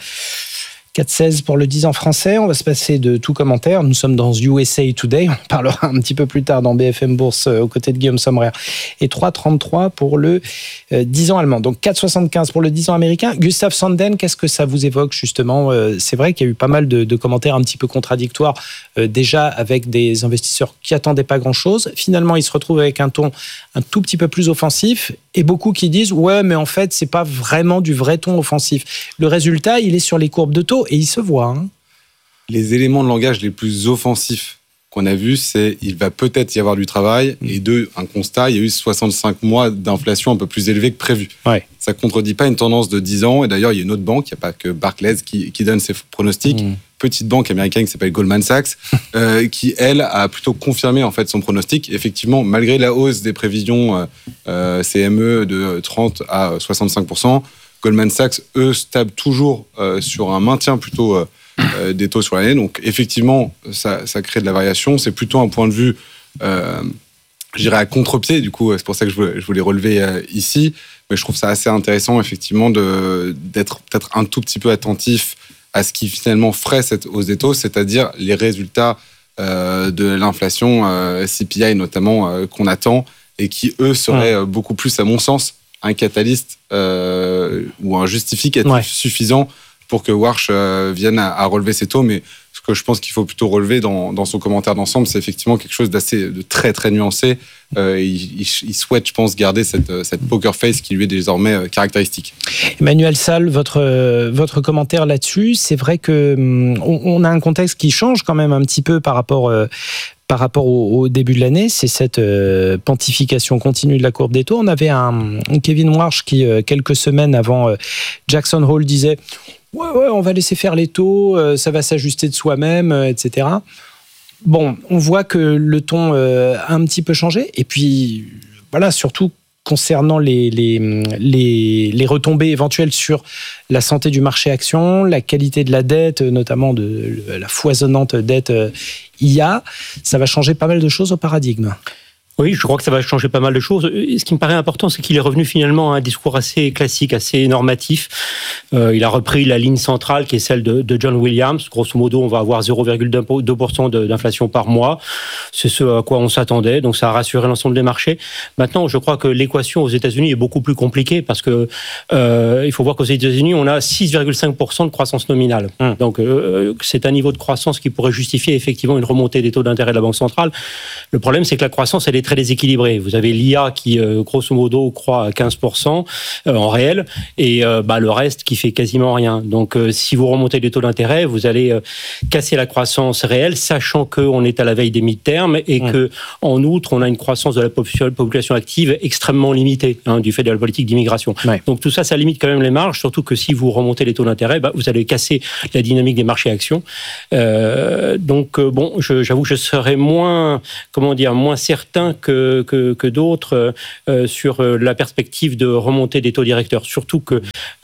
4,16 pour le 10 ans français. On va se passer de tout commentaire. Nous sommes dans USA Today. On parlera un petit peu plus tard dans BFM Bourse aux côtés de Guillaume Sommerer. Et 3,33 pour le 10 ans allemand. Donc 4,75 pour le 10 ans américain. Gustave Sanden, qu'est-ce que ça vous évoque justement ? C'est vrai qu'il y a eu pas mal de commentaires un petit peu contradictoires déjà avec des investisseurs qui n'attendaient pas grand-chose. Finalement, ils se retrouvent avec un ton un tout petit peu plus offensif et beaucoup qui disent « ouais, mais en fait, c'est pas vraiment du vrai ton offensif ». Le résultat, il est sur les courbes de taux et il se voit. Les éléments de langage les plus offensifs qu'on a vus, c'est il va peut-être y avoir du travail et 2, un constat, il y a eu 65 mois d'inflation un peu plus élevée que prévu. Ouais. Ça ne contredit pas une tendance de 10 ans et d'ailleurs, il y a une autre banque, il n'y a pas que Barclays qui donne ses pronostics. Petite banque américaine qui s'appelle Goldman Sachs, qui, elle, a plutôt confirmé en fait, son pronostic. Effectivement, malgré la hausse des prévisions CME de 30 à 65%, Goldman Sachs, eux, stablent toujours sur un maintien plutôt des taux sur l'année. Donc, effectivement, ça crée de la variation. C'est plutôt un point de vue, je dirais, à contre-pied. Du coup, c'est pour ça que je voulais relever ici. Mais je trouve ça assez intéressant, effectivement, d'être peut-être un tout petit peu attentif à ce qui finalement ferait cette hausse des taux, c'est-à-dire les résultats de l'inflation CPI notamment qu'on attend et qui, eux, seraient beaucoup plus, à mon sens, un catalyste ou un justificatif suffisant pour que Warsh vienne à relever ses taux. Mais ce que je pense qu'il faut plutôt relever dans son commentaire d'ensemble, c'est effectivement quelque chose de très, très nuancé. Il souhaite, je pense, garder cette poker face qui lui est désormais caractéristique. Emmanuel Salle, votre commentaire là-dessus, c'est vrai qu'on a un contexte qui change quand même un petit peu par rapport au début de l'année, c'est cette pontification continue de la courbe des taux. On avait un Kevin Warsh qui, quelques semaines avant Jackson Hole, disait « Ouais, on va laisser faire les taux, ça va s'ajuster de soi-même, etc. » Bon, on voit que le ton a un petit peu changé. Et puis, voilà, surtout concernant les retombées éventuelles sur la santé du marché action, la qualité de la dette, notamment de la foisonnante dette IA, ça va changer pas mal de choses au paradigme. Oui, je crois que ça va changer pas mal de choses. Ce qui me paraît important, c'est qu'il est revenu finalement à un discours assez classique, assez normatif. Il a repris la ligne centrale qui est celle de John Williams. Grosso modo, on va avoir 0,2% d'inflation par mois. C'est ce à quoi on s'attendait, donc ça a rassuré l'ensemble des marchés. Maintenant, je crois que l'équation aux États-Unis est beaucoup plus compliquée parce que il faut voir qu'aux États-Unis, on a 6,5% de croissance nominale. Donc, c'est un niveau de croissance qui pourrait justifier effectivement une remontée des taux d'intérêt de la Banque centrale. Le problème, c'est que la croissance, elle est très déséquilibrée. Vous avez l'IA qui, grosso modo, croît à 15% en réel, et le reste qui fait quasiment rien. Donc, si vous remontez les taux d'intérêt, vous allez casser la croissance réelle, sachant qu'on est à la veille des mi-termes et que, en outre, on a une croissance de la population active extrêmement limitée du fait de la politique d'immigration. Donc, tout ça, ça limite quand même les marges, surtout que si vous remontez les taux d'intérêt, vous allez casser la dynamique des marchés actions. J'avoue que je serais moins certain que d'autres sur la perspective de remontée des taux directeurs. Surtout que,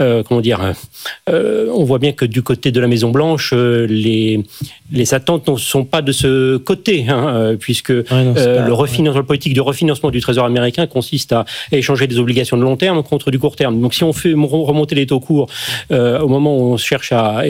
on voit bien que du côté de la Maison-Blanche, les attentes ne sont pas de ce côté, puisque la politique de refinancement du Trésor américain consiste à échanger des obligations de long terme contre du court terme. Donc, si on fait remonter les taux courts au moment où on cherche à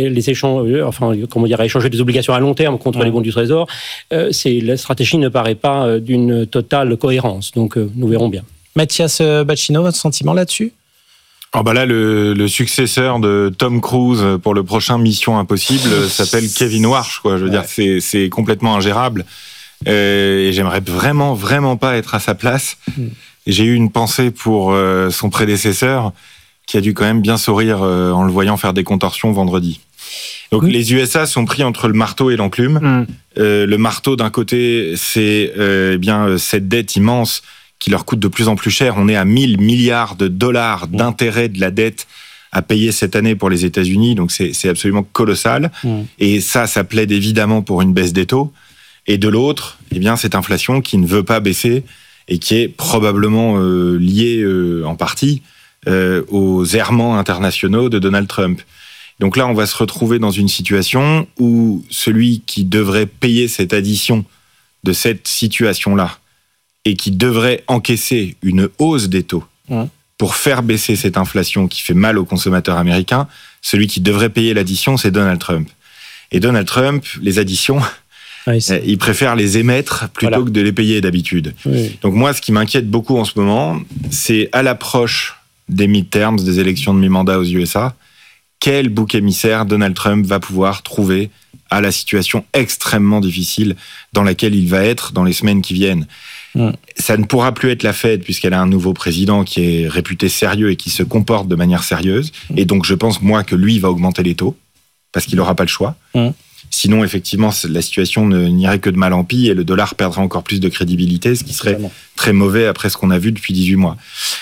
échanger des obligations à long terme contre les bons du Trésor, la stratégie ne paraît pas d'une totale cohérence. Donc, nous verrons bien. Mathias Bacchino, votre sentiment là-dessus ? Là, le successeur de Tom Cruise pour le prochain Mission Impossible s'appelle Kevin Warsh, quoi. Je veux dire, c'est complètement ingérable. Et j'aimerais vraiment pas être à sa place. Et j'ai eu une pensée pour son prédécesseur, qui a dû quand même bien sourire en le voyant faire des contorsions vendredi. Donc les USA sont pris entre le marteau et l'enclume. Le marteau d'un côté, c'est cette dette immense qui leur coûte de plus en plus cher. On est à 1000 milliards de dollars d'intérêt de la dette à payer cette année pour les États-Unis, donc c'est absolument colossal. Et ça plaide évidemment pour une baisse des taux. Et de l'autre, cette inflation qui ne veut pas baisser et qui est probablement liée en partie aux errements internationaux de Donald Trump. Donc là, on va se retrouver dans une situation où celui qui devrait payer cette addition de cette situation-là et qui devrait encaisser une hausse des taux pour faire baisser cette inflation qui fait mal aux consommateurs américains, celui qui devrait payer l'addition, c'est Donald Trump. Et Donald Trump, les additions, il préfère les émettre plutôt que de les payer d'habitude. Donc moi, ce qui m'inquiète beaucoup en ce moment, c'est à l'approche des midterms, des élections de mi-mandat aux USA, quel bouc émissaire Donald Trump va pouvoir trouver à la situation extrêmement difficile dans laquelle il va être dans les semaines qui viennent. Ça ne pourra plus être la Fed puisqu'elle a un nouveau président qui est réputé sérieux et qui se comporte de manière sérieuse. Et donc, je pense, moi, que lui va augmenter les taux parce qu'il n'aura pas le choix. Sinon, effectivement, la situation n'irait que de mal en pis et le dollar perdrait encore plus de crédibilité, ce qui serait très mauvais après ce qu'on a vu depuis 18 mois.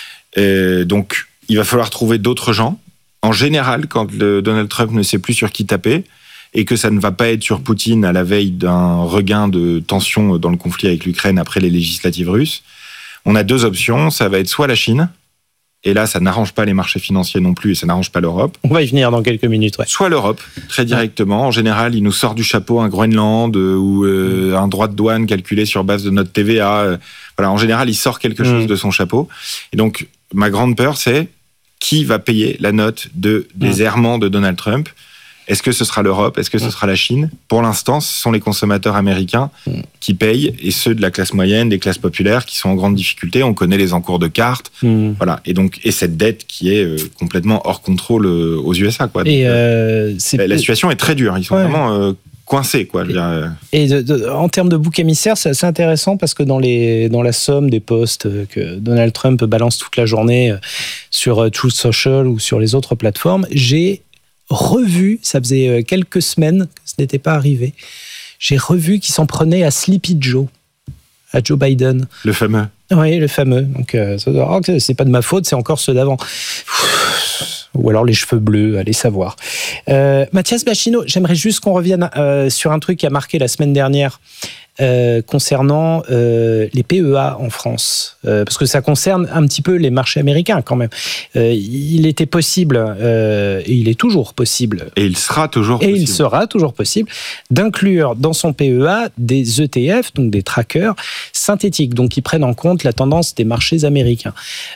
Donc, il va falloir trouver d'autres gens. En général, quand Donald Trump ne sait plus sur qui taper et que ça ne va pas être sur Poutine à la veille d'un regain de tension dans le conflit avec l'Ukraine après les législatives russes, on a deux options. Ça va être soit la Chine, et là, ça n'arrange pas les marchés financiers non plus et ça n'arrange pas l'Europe. On va y venir dans quelques minutes. Soit l'Europe, très directement. En général, il nous sort du chapeau un Groenland ou un droit de douane calculé sur base de notre TVA. En général, il sort quelque chose de son chapeau. Et donc, ma grande peur, c'est qui va payer la note des errements de Donald Trump ? Est-ce que ce sera l'Europe ? Est-ce que ce sera la Chine ? Pour l'instant, ce sont les consommateurs américains qui payent, et ceux de la classe moyenne, des classes populaires, qui sont en grande difficulté. On connaît les encours de cartes, voilà. Et cette dette qui est complètement hors contrôle aux USA, quoi. Donc, la situation est très dure. Ils sont vraiment coincés, quoi. Je veux dire. Et en termes de bouc émissaire, c'est assez intéressant parce que dans la somme des posts que Donald Trump balance toute la journée sur Truth Social ou sur les autres plateformes, j'ai revu, ça faisait quelques semaines que ce n'était pas arrivé, j'ai revu qu'il s'en prenait à Sleepy Joe, à Joe Biden. Le fameux. Oui, le fameux. Donc, c'est pas de ma faute, c'est encore ceux d'avant. Ou alors les cheveux bleus, allez savoir. Mathias Bacchino, j'aimerais juste qu'on revienne sur un truc qui a marqué la semaine dernière. concernant les PEA en France, parce que ça concerne un petit peu les marchés américains quand même. Il était possible, et il est toujours possible, et il sera toujours possible, d'inclure dans son PEA des ETF, donc des trackers synthétiques, donc qui prennent en compte la tendance des marchés américains.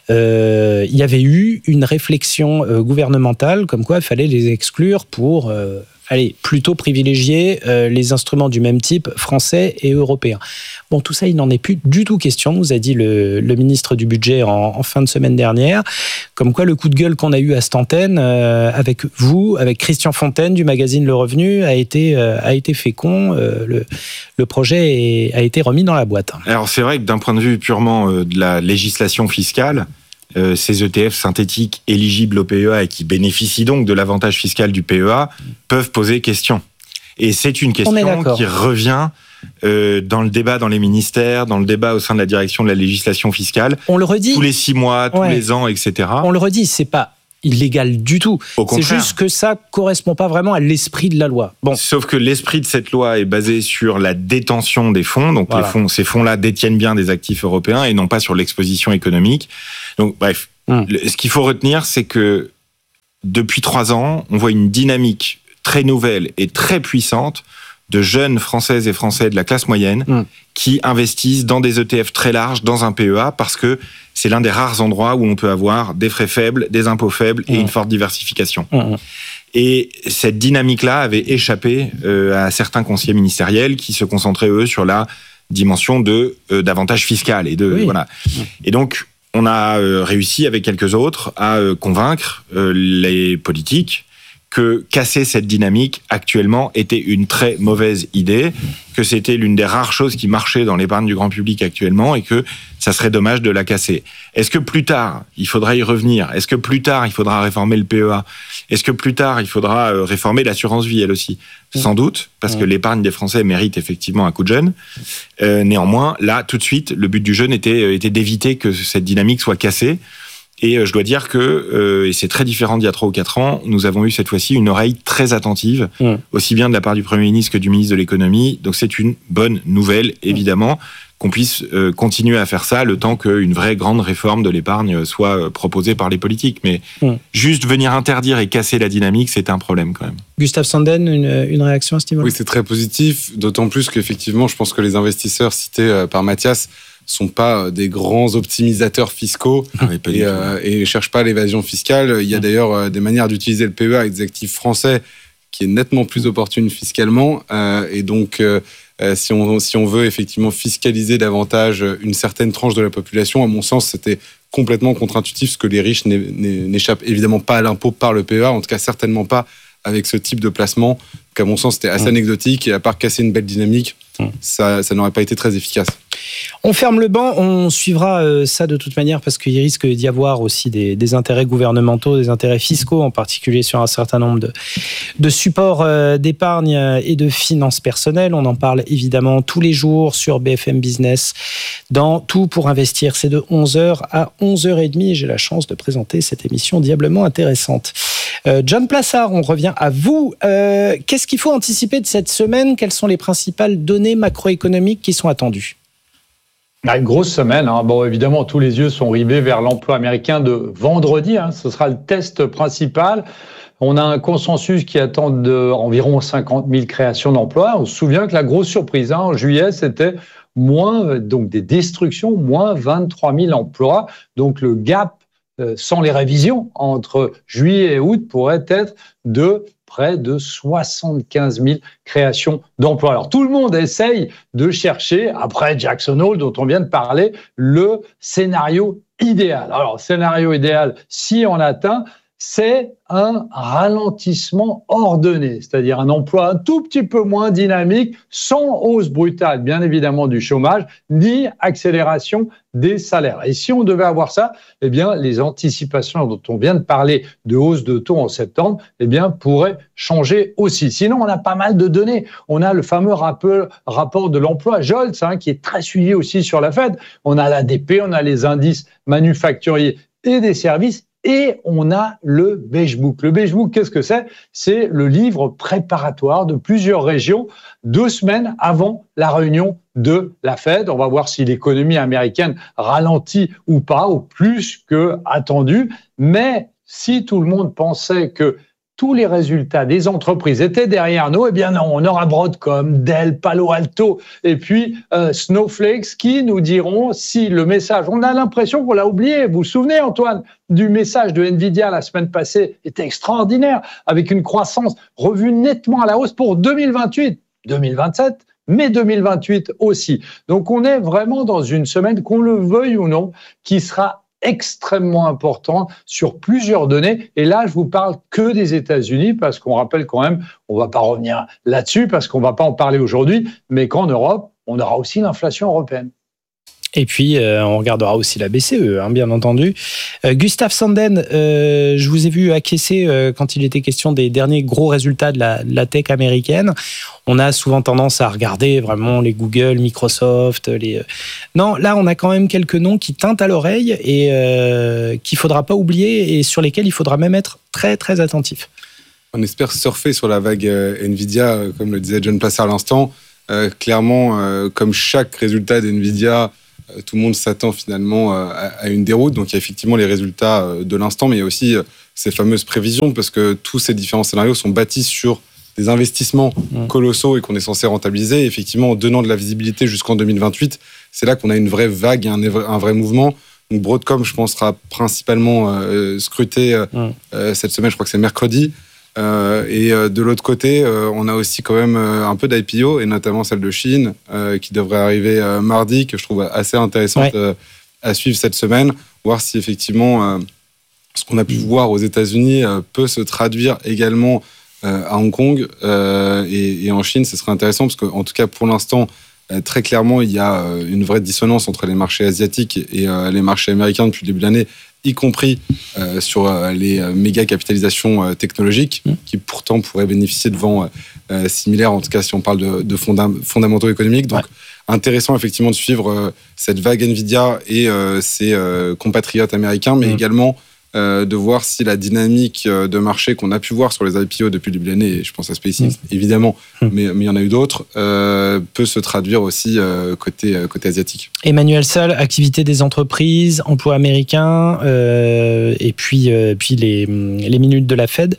Il y avait eu une réflexion gouvernementale comme quoi il fallait les exclure pour plutôt privilégier les instruments du même type français et européens. Bon, tout ça, il n'en est plus du tout question, nous a dit le ministre du Budget en fin de semaine dernière, comme quoi le coup de gueule qu'on a eu à cette antenne avec vous, avec Christian Fontaine du magazine Le Revenu, a été fécond. Le projet a été remis dans la boîte. Alors c'est vrai que d'un point de vue purement de la législation fiscale, ces ETF synthétiques éligibles au PEA et qui bénéficient donc de l'avantage fiscal du PEA peuvent poser question. Et c'est une question qui revient dans le débat dans les ministères, dans le débat au sein de la direction de la législation fiscale. On le redit. Tous les 6 mois, tous les ans, etc. On le redit, c'est pas illégal du tout. Au contraire. C'est juste que ça correspond pas vraiment à l'esprit de la loi. Bon. Sauf que l'esprit de cette loi est basé sur la détention des fonds. Donc ces fonds-là détiennent bien des actifs européens et non pas sur l'exposition économique. Donc bref, ce qu'il faut retenir, c'est que depuis 3 ans, on voit une dynamique très nouvelle et très puissante de jeunes Françaises et Français de la classe moyenne qui investissent dans des ETF très larges, dans un PEA, parce que c'est l'un des rares endroits où on peut avoir des frais faibles, des impôts faibles et une forte diversification. Et cette dynamique-là avait échappé à certains conseillers ministériels qui se concentraient, eux, sur la dimension d'avantage fiscal. Et donc, on a réussi, avec quelques autres, à convaincre les politiques que casser cette dynamique actuellement était une très mauvaise idée, que c'était l'une des rares choses qui marchait dans l'épargne du grand public actuellement et que ça serait dommage de la casser. Est-ce que plus tard, il faudra y revenir ? Est-ce que plus tard, il faudra réformer le PEA ? Est-ce que plus tard, il faudra réformer l'assurance vie, elle aussi ? Sans doute, parce que l'épargne des Français mérite effectivement un coup de jeune. Néanmoins, là, tout de suite, le but du jeune était d'éviter que cette dynamique soit cassée. Et je dois dire que, et c'est très différent d'il y a 3 ou 4 ans, nous avons eu cette fois-ci une oreille très attentive, aussi bien de la part du Premier ministre que du ministre de l'économie. Donc c'est une bonne nouvelle, évidemment, qu'on puisse continuer à faire ça le temps qu'une vraie grande réforme de l'épargne soit proposée par les politiques. Mais juste venir interdire et casser la dynamique, c'est un problème quand même. Gustave Sanden, une réaction à ce niveau-là ? Oui, c'est très positif, d'autant plus qu'effectivement, je pense que les investisseurs cités par Mathias sont pas des grands optimisateurs fiscaux et ne cherchent pas l'évasion fiscale. Il y a d'ailleurs des manières d'utiliser le PEA avec des actifs français qui est nettement plus opportune fiscalement. Et donc, si on veut effectivement fiscaliser davantage une certaine tranche de la population, à mon sens, c'était complètement contre-intuitif, parce que les riches n'échappent évidemment pas à l'impôt par le PEA, en tout cas certainement pas avec ce type de placement. Donc, à mon sens, c'était assez anecdotique, et à part casser une belle dynamique, ça n'aurait pas été très efficace. On ferme le banc, on suivra ça de toute manière, parce qu'il risque d'y avoir aussi des intérêts gouvernementaux, des intérêts fiscaux, en particulier sur un certain nombre de supports d'épargne et de finances personnelles. On en parle évidemment tous les jours sur BFM Business dans Tout pour investir. C'est de 11h à 11h30 et j'ai la chance de présenter cette émission diablement intéressante. John Plassard, on revient à vous. Qu'est-ce qu'il faut anticiper de cette semaine ? Quelles sont les principales données macroéconomiques qui sont attendues ? Une grosse semaine. Bon, évidemment, tous les yeux sont rivés vers l'emploi américain de vendredi. Ce sera le test principal. On a un consensus qui attend environ 50 000 créations d'emplois. On se souvient que la grosse surprise en juillet, c'était donc des destructions, moins 23 000 emplois. Donc le gap sans les révisions entre juillet et août pourrait être de près de 75 000 créations d'emplois. Alors tout le monde essaye de chercher, après Jackson Hole dont on vient de parler, le scénario idéal. Alors scénario idéal, si on atteint, c'est un ralentissement ordonné, c'est-à-dire un emploi un tout petit peu moins dynamique, sans hausse brutale, bien évidemment, du chômage, ni accélération des salaires. Et si on devait avoir ça, eh bien, les anticipations dont on vient de parler de hausse de taux en septembre, eh bien, pourraient changer aussi. Sinon, on a pas mal de données. On a le fameux rapport de l'emploi Jolts, qui est très suivi aussi sur la Fed. On a l'ADP, on a les indices manufacturiers et des services. Et on a le Beige Book. Le Beige Book, qu'est-ce que c'est ? C'est le livre préparatoire de plusieurs régions 2 semaines avant la réunion de la Fed. On va voir si l'économie américaine ralentit ou pas, ou plus que attendu. Mais si tout le monde pensait que tous les résultats des entreprises étaient derrière nous, eh bien non, on aura Broadcom, Dell, Palo Alto et puis Snowflake qui nous diront si le message, on a l'impression qu'on l'a oublié, vous vous souvenez Antoine, du message de Nvidia la semaine passée, était extraordinaire, avec une croissance revue nettement à la hausse pour 2028, 2027, mais 2028 aussi. Donc on est vraiment dans une semaine, qu'on le veuille ou non, qui sera extrêmement important sur plusieurs données. Et là, je vous parle que des États-Unis parce qu'on rappelle quand même, on va pas revenir là-dessus parce qu'on va pas en parler aujourd'hui, mais qu'en Europe, on aura aussi l'inflation européenne. Et puis, on regardera aussi la BCE, bien entendu. Gustav Sanden, je vous ai vu acquiescer quand il était question des derniers gros résultats de la tech américaine. On a souvent tendance à regarder vraiment les Google, Microsoft, Non, là, on a quand même quelques noms qui tintent à l'oreille et qu'il faudra pas oublier et sur lesquels il faudra même être très, très attentif. On espère surfer sur la vague Nvidia, comme le disait John Placer à l'instant. Clairement, comme chaque résultat d'Nvidia, tout le monde s'attend finalement à une déroute. Donc il y a effectivement les résultats de l'instant, mais il y a aussi ces fameuses prévisions, parce que tous ces différents scénarios sont bâtis sur des investissements colossaux et qu'on est censé rentabiliser. Et effectivement, en donnant de la visibilité jusqu'en 2028, c'est là qu'on a une vraie vague, un vrai mouvement. Donc Broadcom, je pense, sera principalement scruté cette semaine, je crois que c'est mercredi. Et de l'autre côté, on a aussi quand même un peu d'IPO, et notamment celle de Chine, qui devrait arriver mardi, que je trouve assez intéressante à suivre cette semaine, voir si effectivement ce qu'on a pu voir aux États-Unis peut se traduire également à Hong Kong et en Chine. Ce serait intéressant parce qu'en tout cas pour l'instant, très clairement, il y a une vraie dissonance entre les marchés asiatiques et les marchés américains depuis le début de l'année, y compris sur les méga capitalisations technologiques, qui pourtant pourraient bénéficier de vents similaires, en tout cas si on parle de fondamentaux économiques. Donc intéressant effectivement de suivre cette vague Nvidia et ses compatriotes américains, mais également de voir si la dynamique de marché qu'on a pu voir sur les IPO depuis le début de l'année, et je pense à SpaceX évidemment, mais il y en a eu d'autres, peut se traduire aussi côté asiatique. Emmanuel Salle, activité des entreprises, emploi américain, et puis les minutes de la Fed.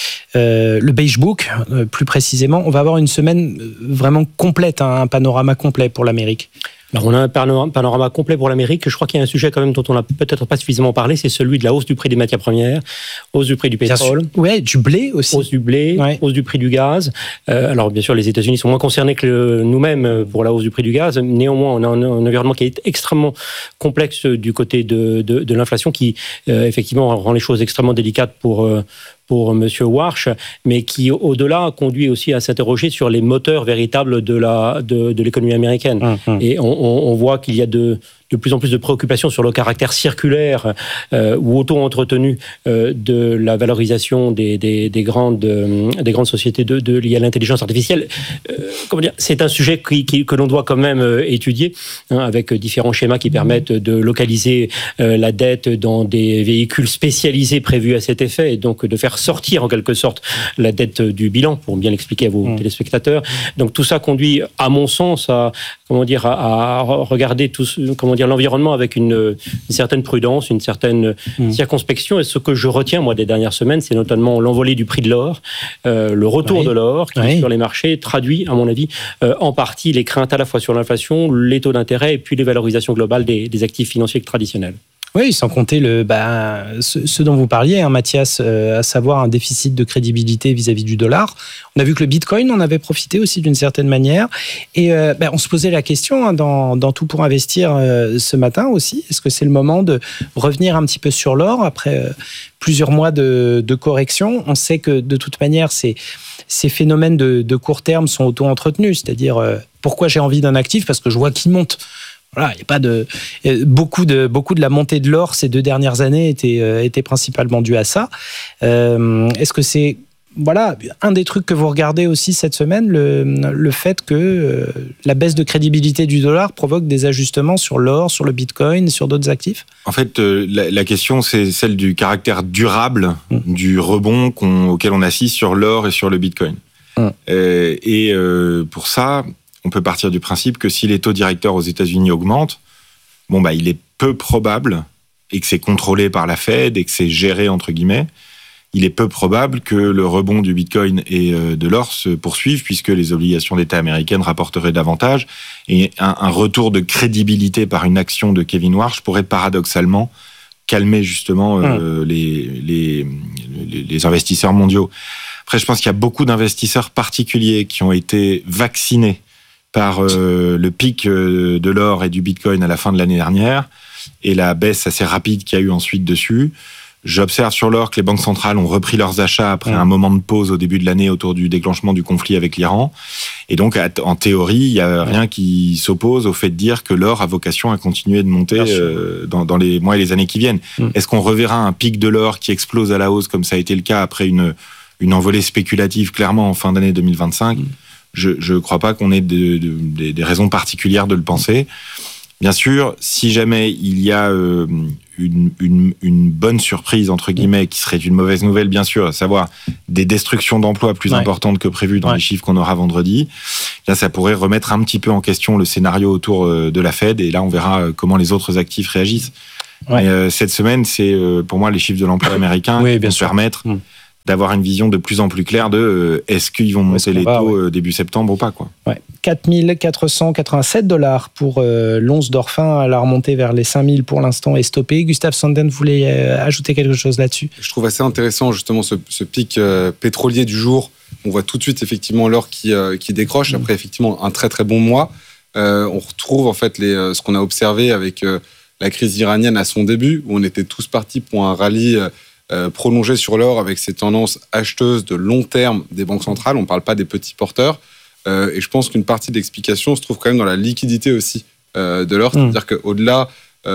Le Beige Book, plus précisément, on va avoir une semaine vraiment complète, un panorama complet pour l'Amérique. Alors on a un panorama complet pour l'Amérique. Je crois qu'il y a un sujet quand même dont on n'a peut-être pas suffisamment parlé, c'est celui de la hausse du prix des matières premières, hausse du prix du pétrole. Ouais, du blé aussi. Hausse du blé, hausse du prix du gaz. Alors bien sûr, les États-Unis sont moins concernés que nous-mêmes pour la hausse du prix du gaz. Néanmoins, on a un environnement qui est extrêmement complexe du côté de l'inflation, qui effectivement rend les choses extrêmement délicates pour M. Warsh, mais qui, au-delà, conduit aussi à s'interroger sur les moteurs véritables de l'économie américaine. Et on voit qu'il y a de plus en plus de préoccupations sur le caractère circulaire ou auto-entretenu de la valorisation des grandes sociétés liées à l'intelligence artificielle. C'est un sujet que l'on doit quand même étudier, avec différents schémas qui permettent de localiser la dette dans des véhicules spécialisés prévus à cet effet, et donc de faire sortir en quelque sorte la dette du bilan, pour bien l'expliquer à vos téléspectateurs. Donc tout ça conduit, à mon sens, à regarder l'environnement avec une certaine prudence, une certaine circonspection. Et ce que je retiens, moi, des dernières semaines, c'est notamment l'envolée du prix de l'or, le retour de l'or qui, sur les marchés, traduit, à mon avis, en partie les craintes à la fois sur l'inflation, les taux d'intérêt et puis les valorisations globales des actifs financiers traditionnels. Oui, sans compter ce dont vous parliez, Mathias, à savoir un déficit de crédibilité vis-à-vis du dollar. On a vu que le Bitcoin en avait profité aussi d'une certaine manière. Et on se posait la question dans Tout pour investir ce matin aussi. Est-ce que c'est le moment de revenir un petit peu sur l'or après plusieurs mois de correction? On sait que de toute manière, ces phénomènes de court terme sont auto-entretenus. C'est-à-dire, pourquoi j'ai envie d'un actif? Parce que je vois qu'il monte. Voilà, il y a pas beaucoup de la montée de l'or ces 2 dernières années était principalement due à ça. Est-ce que c'est voilà, un des trucs que vous regardez aussi cette semaine, le fait que la baisse de crédibilité du dollar provoque des ajustements sur l'or, sur le bitcoin, sur d'autres actifs. En fait, la question, c'est celle du caractère durable du rebond auquel on assiste sur l'or et sur le bitcoin. Pour ça, on peut partir du principe que si les taux directeurs aux États-Unis augmentent, il est peu probable, et que c'est contrôlé par la Fed et que c'est géré entre guillemets, il est peu probable que le rebond du Bitcoin et de l'or se poursuive, puisque les obligations d'État américaines rapporteraient davantage, et un retour de crédibilité par une action de Kevin Warsh pourrait paradoxalement calmer justement les investisseurs mondiaux. Après, je pense qu'il y a beaucoup d'investisseurs particuliers qui ont été vaccinés par le pic de l'or et du Bitcoin à la fin de l'année dernière, et la baisse assez rapide qu'il y a eu ensuite dessus. J'observe sur l'or que les banques centrales ont repris leurs achats après un moment de pause au début de l'année autour du déclenchement du conflit avec l'Iran. Et donc, en théorie, il n'y a rien qui s'oppose au fait de dire que l'or a vocation à continuer de monter dans les mois et les années qui viennent. Est-ce qu'on reverra un pic de l'or qui explose à la hausse comme ça a été le cas après une envolée spéculative clairement en fin d'année 2025 ? Je ne crois pas qu'on ait des raisons particulières de le penser. Bien sûr, si jamais il y a une bonne surprise, entre guillemets, qui serait une mauvaise nouvelle, bien sûr, à savoir des destructions d'emplois plus importantes que prévues dans les chiffres qu'on aura vendredi, là, ça pourrait remettre un petit peu en question le scénario autour de la Fed, et là, on verra comment les autres actifs réagissent. Mais cette semaine, c'est pour moi les chiffres de l'emploi américain qui vont permettre d'avoir une vision de plus en plus claire de est-ce qu'ils vont monter les taux début septembre ou pas, quoi. 4 487 $ pour l'once d'or fin. La remontée vers les 5 000 pour l'instant est stoppée. Gustave Sanden voulait ajouter quelque chose là-dessus. Je trouve assez intéressant justement ce pic pétrolier du jour. On voit tout de suite effectivement l'or qui décroche après effectivement un très très bon mois. On retrouve en fait ce qu'on a observé avec la crise iranienne à son début, où on était tous partis pour un rallye prolongé sur l'or avec ces tendances acheteuses de long terme des banques centrales. On ne parle pas des petits porteurs. Et je pense qu'une partie de l'explication se trouve quand même dans la liquidité aussi de l'or. C'est-à-dire qu'au-delà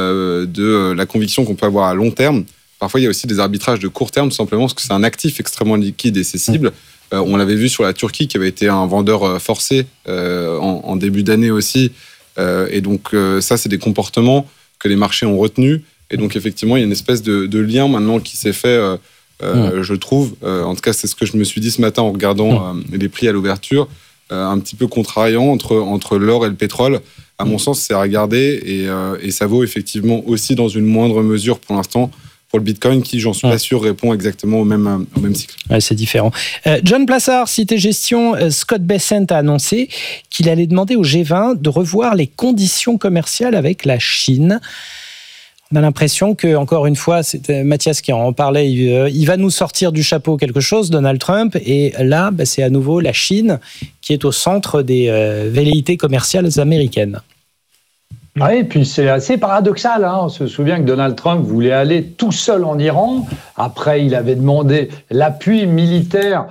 de la conviction qu'on peut avoir à long terme, parfois il y a aussi des arbitrages de court terme, tout simplement parce que c'est un actif extrêmement liquide et cessible. On l'avait vu sur la Turquie, qui avait été un vendeur forcé en début d'année aussi. Et donc ça, c'est des comportements que les marchés ont retenus. Et donc effectivement, il y a une espèce de lien maintenant qui s'est fait, je trouve. En tout cas, c'est ce que je me suis dit ce matin en regardant les prix à l'ouverture. Un petit peu contrariant entre l'or et le pétrole. À mon sens, c'est à regarder et ça vaut effectivement aussi dans une moindre mesure pour l'instant pour le Bitcoin qui, j'en suis pas sûr, répond exactement au même cycle. C'est différent. John Plassard, Cité Gestion, Scott Bessent a annoncé qu'il allait demander au G20 de revoir les conditions commerciales avec la Chine. On a l'impression que, encore une fois, c'était Mathias qui en parlait, il va nous sortir du chapeau quelque chose, Donald Trump, et là, c'est à nouveau la Chine qui est au centre des velléités commerciales américaines. Oui, puis c'est assez paradoxal. On se souvient que Donald Trump voulait aller tout seul en Iran. Après, il avait demandé l'appui militaire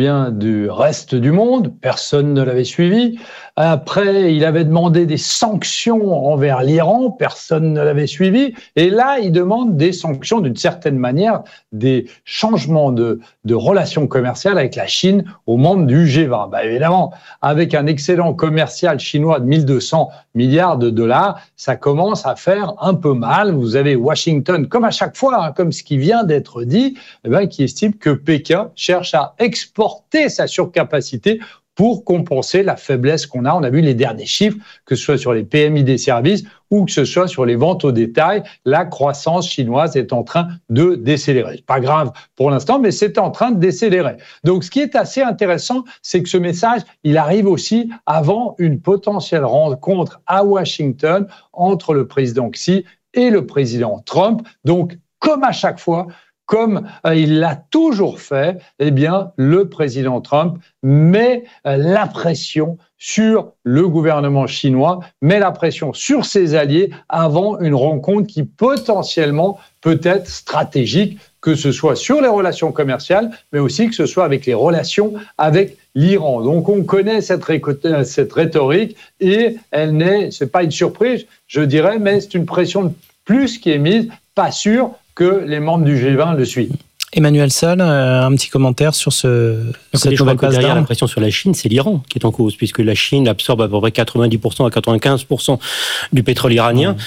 du reste du monde. Personne ne l'avait suivi. Après, il avait demandé des sanctions envers l'Iran. Personne ne l'avait suivi. Et là, il demande des sanctions d'une certaine manière, des changements de relations commerciales avec la Chine aux membres du G20. Évidemment, avec un excédent commercial chinois de 1 200 milliards de dollars, ça commence à faire un peu mal. Vous avez Washington, comme à chaque fois, comme ce qui vient d'être dit, qui estime que Pékin cherche à exporter sa surcapacité pour compenser la faiblesse qu'on a. On a vu les derniers chiffres, que ce soit sur les PMI des services ou que ce soit sur les ventes au détail. La croissance chinoise est en train de décélérer. Pas grave pour l'instant, mais c'est en train de décélérer. Donc, ce qui est assez intéressant, c'est que ce message, il arrive aussi avant une potentielle rencontre à Washington entre le président Xi et le président Trump. Donc, comme à chaque fois, comme il l'a toujours fait, le président Trump met la pression sur le gouvernement chinois, met la pression sur ses alliés avant une rencontre qui potentiellement peut être stratégique, que ce soit sur les relations commerciales, mais aussi que ce soit avec les relations avec l'Iran. Donc on connaît cette rhétorique et c'est pas une surprise, je dirais, mais c'est une pression de plus qui est mise, pas sûr que les membres du G20 le suivent. Emmanuel Salle, un petit commentaire sur cette nouvelle passe derrière d'armes. la pression sur la Chine, c'est l'Iran qui est en cause, puisque la Chine absorbe à peu près 90% à 95% du pétrole iranien.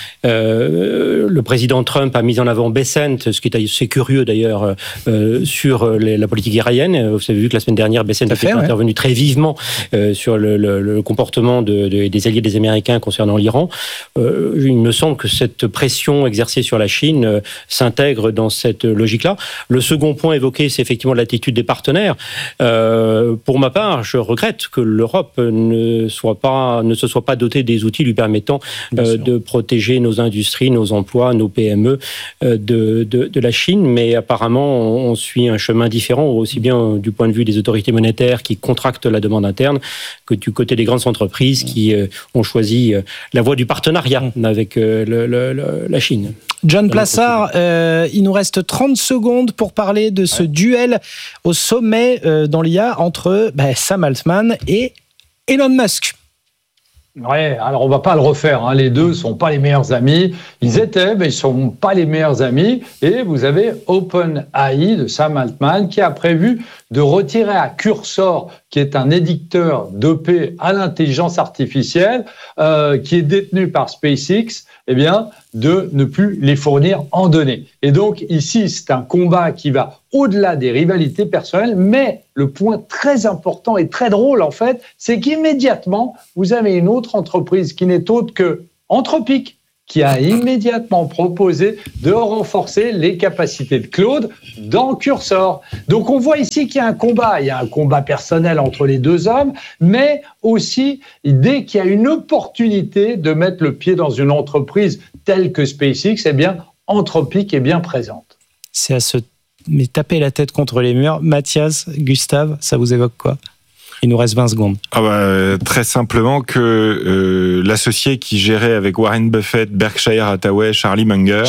Le président Trump a mis en avant Bessent, ce qui est assez curieux d'ailleurs, sur la politique iranienne. Vous avez vu que la semaine dernière, Bessent était intervenu très vivement sur le comportement des alliés des Américains concernant l'Iran. Il me semble que cette pression exercée sur la Chine s'intègre dans cette logique-là. Le second point évoqué, c'est effectivement l'attitude des partenaires. Pour ma part, je regrette que l'Europe ne se soit pas dotée des outils lui permettant de protéger nos industries, nos emplois, nos PME de la Chine. Mais apparemment, on suit un chemin différent, aussi bien du point de vue des autorités monétaires qui contractent la demande interne que du côté des grandes entreprises qui ont choisi la voie du partenariat avec la Chine. John Plassard, il nous reste 30 secondes pour parler de ce duel au sommet dans l'IA entre Sam Altman et Elon Musk. Ouais, alors on va pas le refaire, hein. Les deux sont pas les meilleurs amis. Ils étaient, mais ils sont pas les meilleurs amis. Et vous avez OpenAI de Sam Altman qui a prévu de retirer à Cursor, qui est un éditeur d'EP à l'intelligence artificielle, qui est détenu par SpaceX, de ne plus les fournir en données. Et donc ici, c'est un combat qui va au-delà des rivalités personnelles, mais le point très important et très drôle en fait, c'est qu'immédiatement, vous avez une autre entreprise qui n'est autre que Anthropic, qui a immédiatement proposé de renforcer les capacités de Claude dans Cursor. Donc on voit ici qu'il y a un combat personnel entre les deux hommes, mais aussi dès qu'il y a une opportunité de mettre le pied dans une entreprise telle que SpaceX, Anthropic est bien présente. C'est à se taper la tête contre les murs. Mathias, Gustave, ça vous évoque quoi ? Il nous reste 20 secondes. Très simplement que l'associé qui gérait avec Warren Buffett, Berkshire Hathaway, Charlie Munger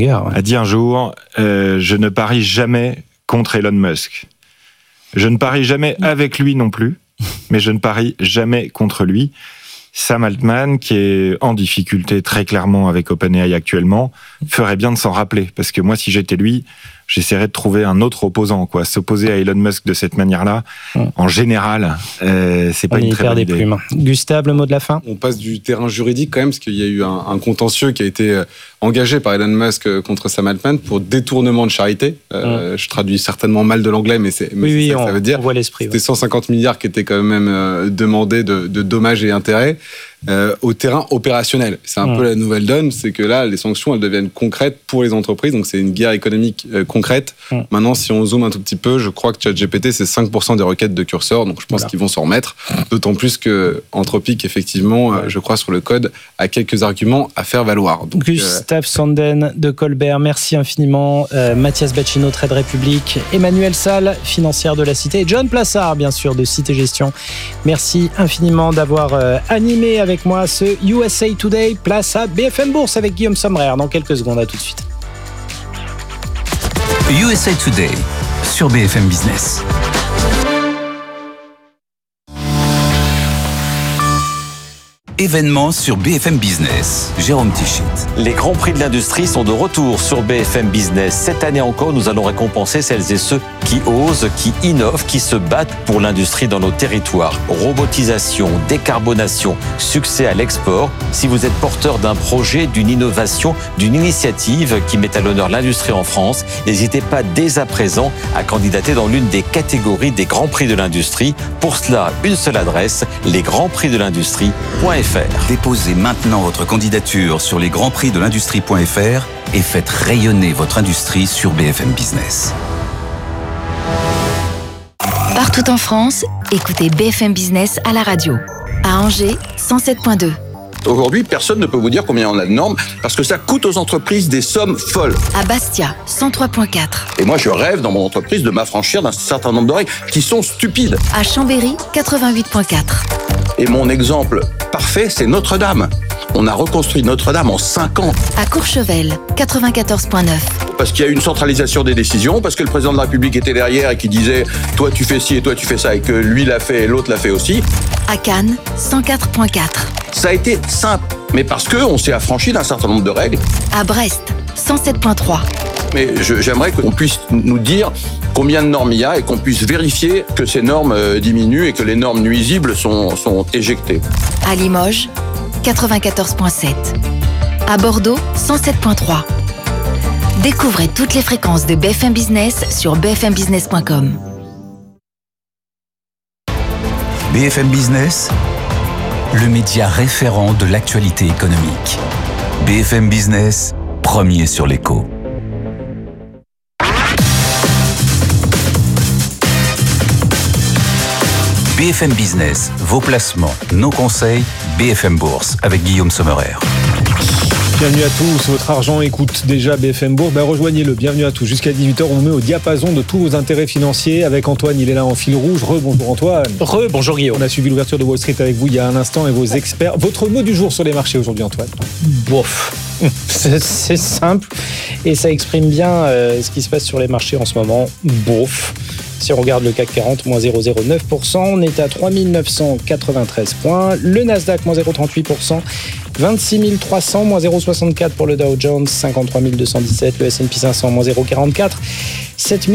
a dit un jour je ne parie jamais contre Elon Musk. Je ne parie jamais avec lui non plus, mais je ne parie jamais contre lui. Sam Altman, qui est en difficulté très clairement avec OpenAI actuellement, ferait bien de s'en rappeler. Parce que moi, si j'étais lui, j'essaierais de trouver un autre opposant. S'opposer à Elon Musk de cette manière-là, en général, c'est pas une très bonne idée. Gustave, le mot de la fin. On passe du terrain juridique quand même, parce qu'il y a eu un contentieux qui a été engagé par Elon Musk contre Sam Altman pour détournement de charité. Je traduis certainement mal de l'anglais, mais c'est ça que ça veut dire. On voit l'esprit. C'était 150 milliards qui étaient quand même demandés de dommages et intérêts. Au terrain opérationnel. C'est un peu la nouvelle donne, c'est que là, les sanctions, elles deviennent concrètes pour les entreprises, donc c'est une guerre économique concrète. Maintenant, si on zoome un tout petit peu, je crois que ChatGPT, c'est 5% des requêtes de Cursor, donc je pense qu'ils vont s'en remettre, d'autant plus que Anthropic, effectivement, je crois, sur le code, a quelques arguments à faire valoir. Donc, Gustave Sanden de Colbert, merci infiniment. Mathias Bacchino, Trade République. Emmanuel Salle, financière de la Cité. Et John Plassard, bien sûr, de Cité Gestion. Merci infiniment d'avoir animé avec moi ce USA Today. Place à BFM Bourse avec Guillaume Sommerer dans quelques secondes. À tout de suite. USA Today sur BFM Business. Événements sur BFM Business. Jérôme Tichit. Les Grands Prix de l'Industrie sont de retour sur BFM Business. Cette année encore, nous allons récompenser celles et ceux qui osent, qui innovent, qui se battent pour l'industrie dans nos territoires. Robotisation, décarbonation, succès à l'export. Si vous êtes porteur d'un projet, d'une innovation, d'une initiative qui met à l'honneur l'industrie en France, n'hésitez pas dès à présent à candidater dans l'une des catégories des Grands Prix de l'Industrie. Pour cela, une seule adresse, lesgrandsprixdelindustrie.fr. Déposez maintenant votre candidature sur lesgrandsprixdelindustrie.fr et faites rayonner votre industrie sur BFM Business. Partout en France, écoutez BFM Business à la radio. À Angers, 107.2. Aujourd'hui, personne ne peut vous dire combien on a de normes parce que ça coûte aux entreprises des sommes folles. À Bastia, 103.4. Et moi, je rêve dans mon entreprise de m'affranchir d'un certain nombre de règles qui sont stupides. À Chambéry, 88.4. Et mon exemple parfait, c'est Notre-Dame. On a reconstruit Notre-Dame en 5 ans. À Courchevel, 94.9. Parce qu'il y a eu une centralisation des décisions, parce que le président de la République était derrière et qui disait « toi tu fais ci et toi tu fais ça » et que lui l'a fait et l'autre l'a fait aussi. À Cannes, 104.4. Ça a été simple, mais parce qu'on s'est affranchi d'un certain nombre de règles. À Brest, 107.3. Mais j'aimerais qu'on puisse nous dire combien de normes il y a et qu'on puisse vérifier que ces normes diminuent et que les normes nuisibles sont éjectées. À Limoges, 94.7. À Bordeaux, 107.3. Découvrez toutes les fréquences de BFM Business sur bfmbusiness.com. BFM Business, le média référent de l'actualité économique. BFM Business, premier sur l'écho. BFM Business, vos placements, nos conseils, BFM Bourse avec Guillaume Sommerer. Bienvenue à tous, votre argent écoute déjà BFM Bourse, rejoignez-le, bienvenue à tous. Jusqu'à 18h, on vous met au diapason de tous vos intérêts financiers avec Antoine, il est là en fil rouge. Bonjour Antoine. Bonjour Guillaume. On a suivi l'ouverture de Wall Street avec vous il y a un instant et vos experts. Votre mot du jour sur les marchés aujourd'hui Antoine? Bof. C'est simple et ça exprime bien ce qui se passe sur les marchés en ce moment. Bof. Si on regarde le CAC 40, moins 0,09%, on est à 3 993 points. Le Nasdaq, moins 0,38%. 26 300, moins 0,64 pour le Dow Jones, 53 217, le S&P 500, moins 0,44, 7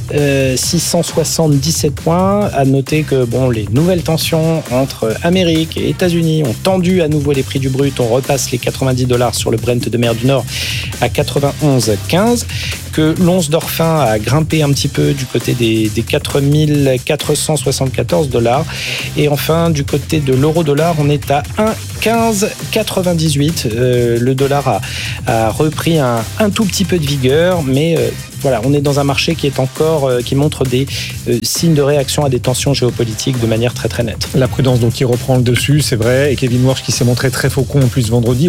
677 points. À noter que les nouvelles tensions entre Amérique et États-Unis ont tendu à nouveau les prix du brut. On repasse les $90 sur le Brent de mer du Nord à 91,15. Que l'once d'or fin a grimpé un petit peu du côté des 4 474 $. Et enfin, du côté de l'euro-dollar, on est à 1,1598. Le dollar a repris un tout petit peu de vigueur, mais on est dans un marché qui est encore qui montre des signes de réaction à des tensions géopolitiques de manière très très nette. La prudence donc qui reprend le dessus, c'est vrai, et Kevin Warsh qui s'est montré très faucon en plus vendredi.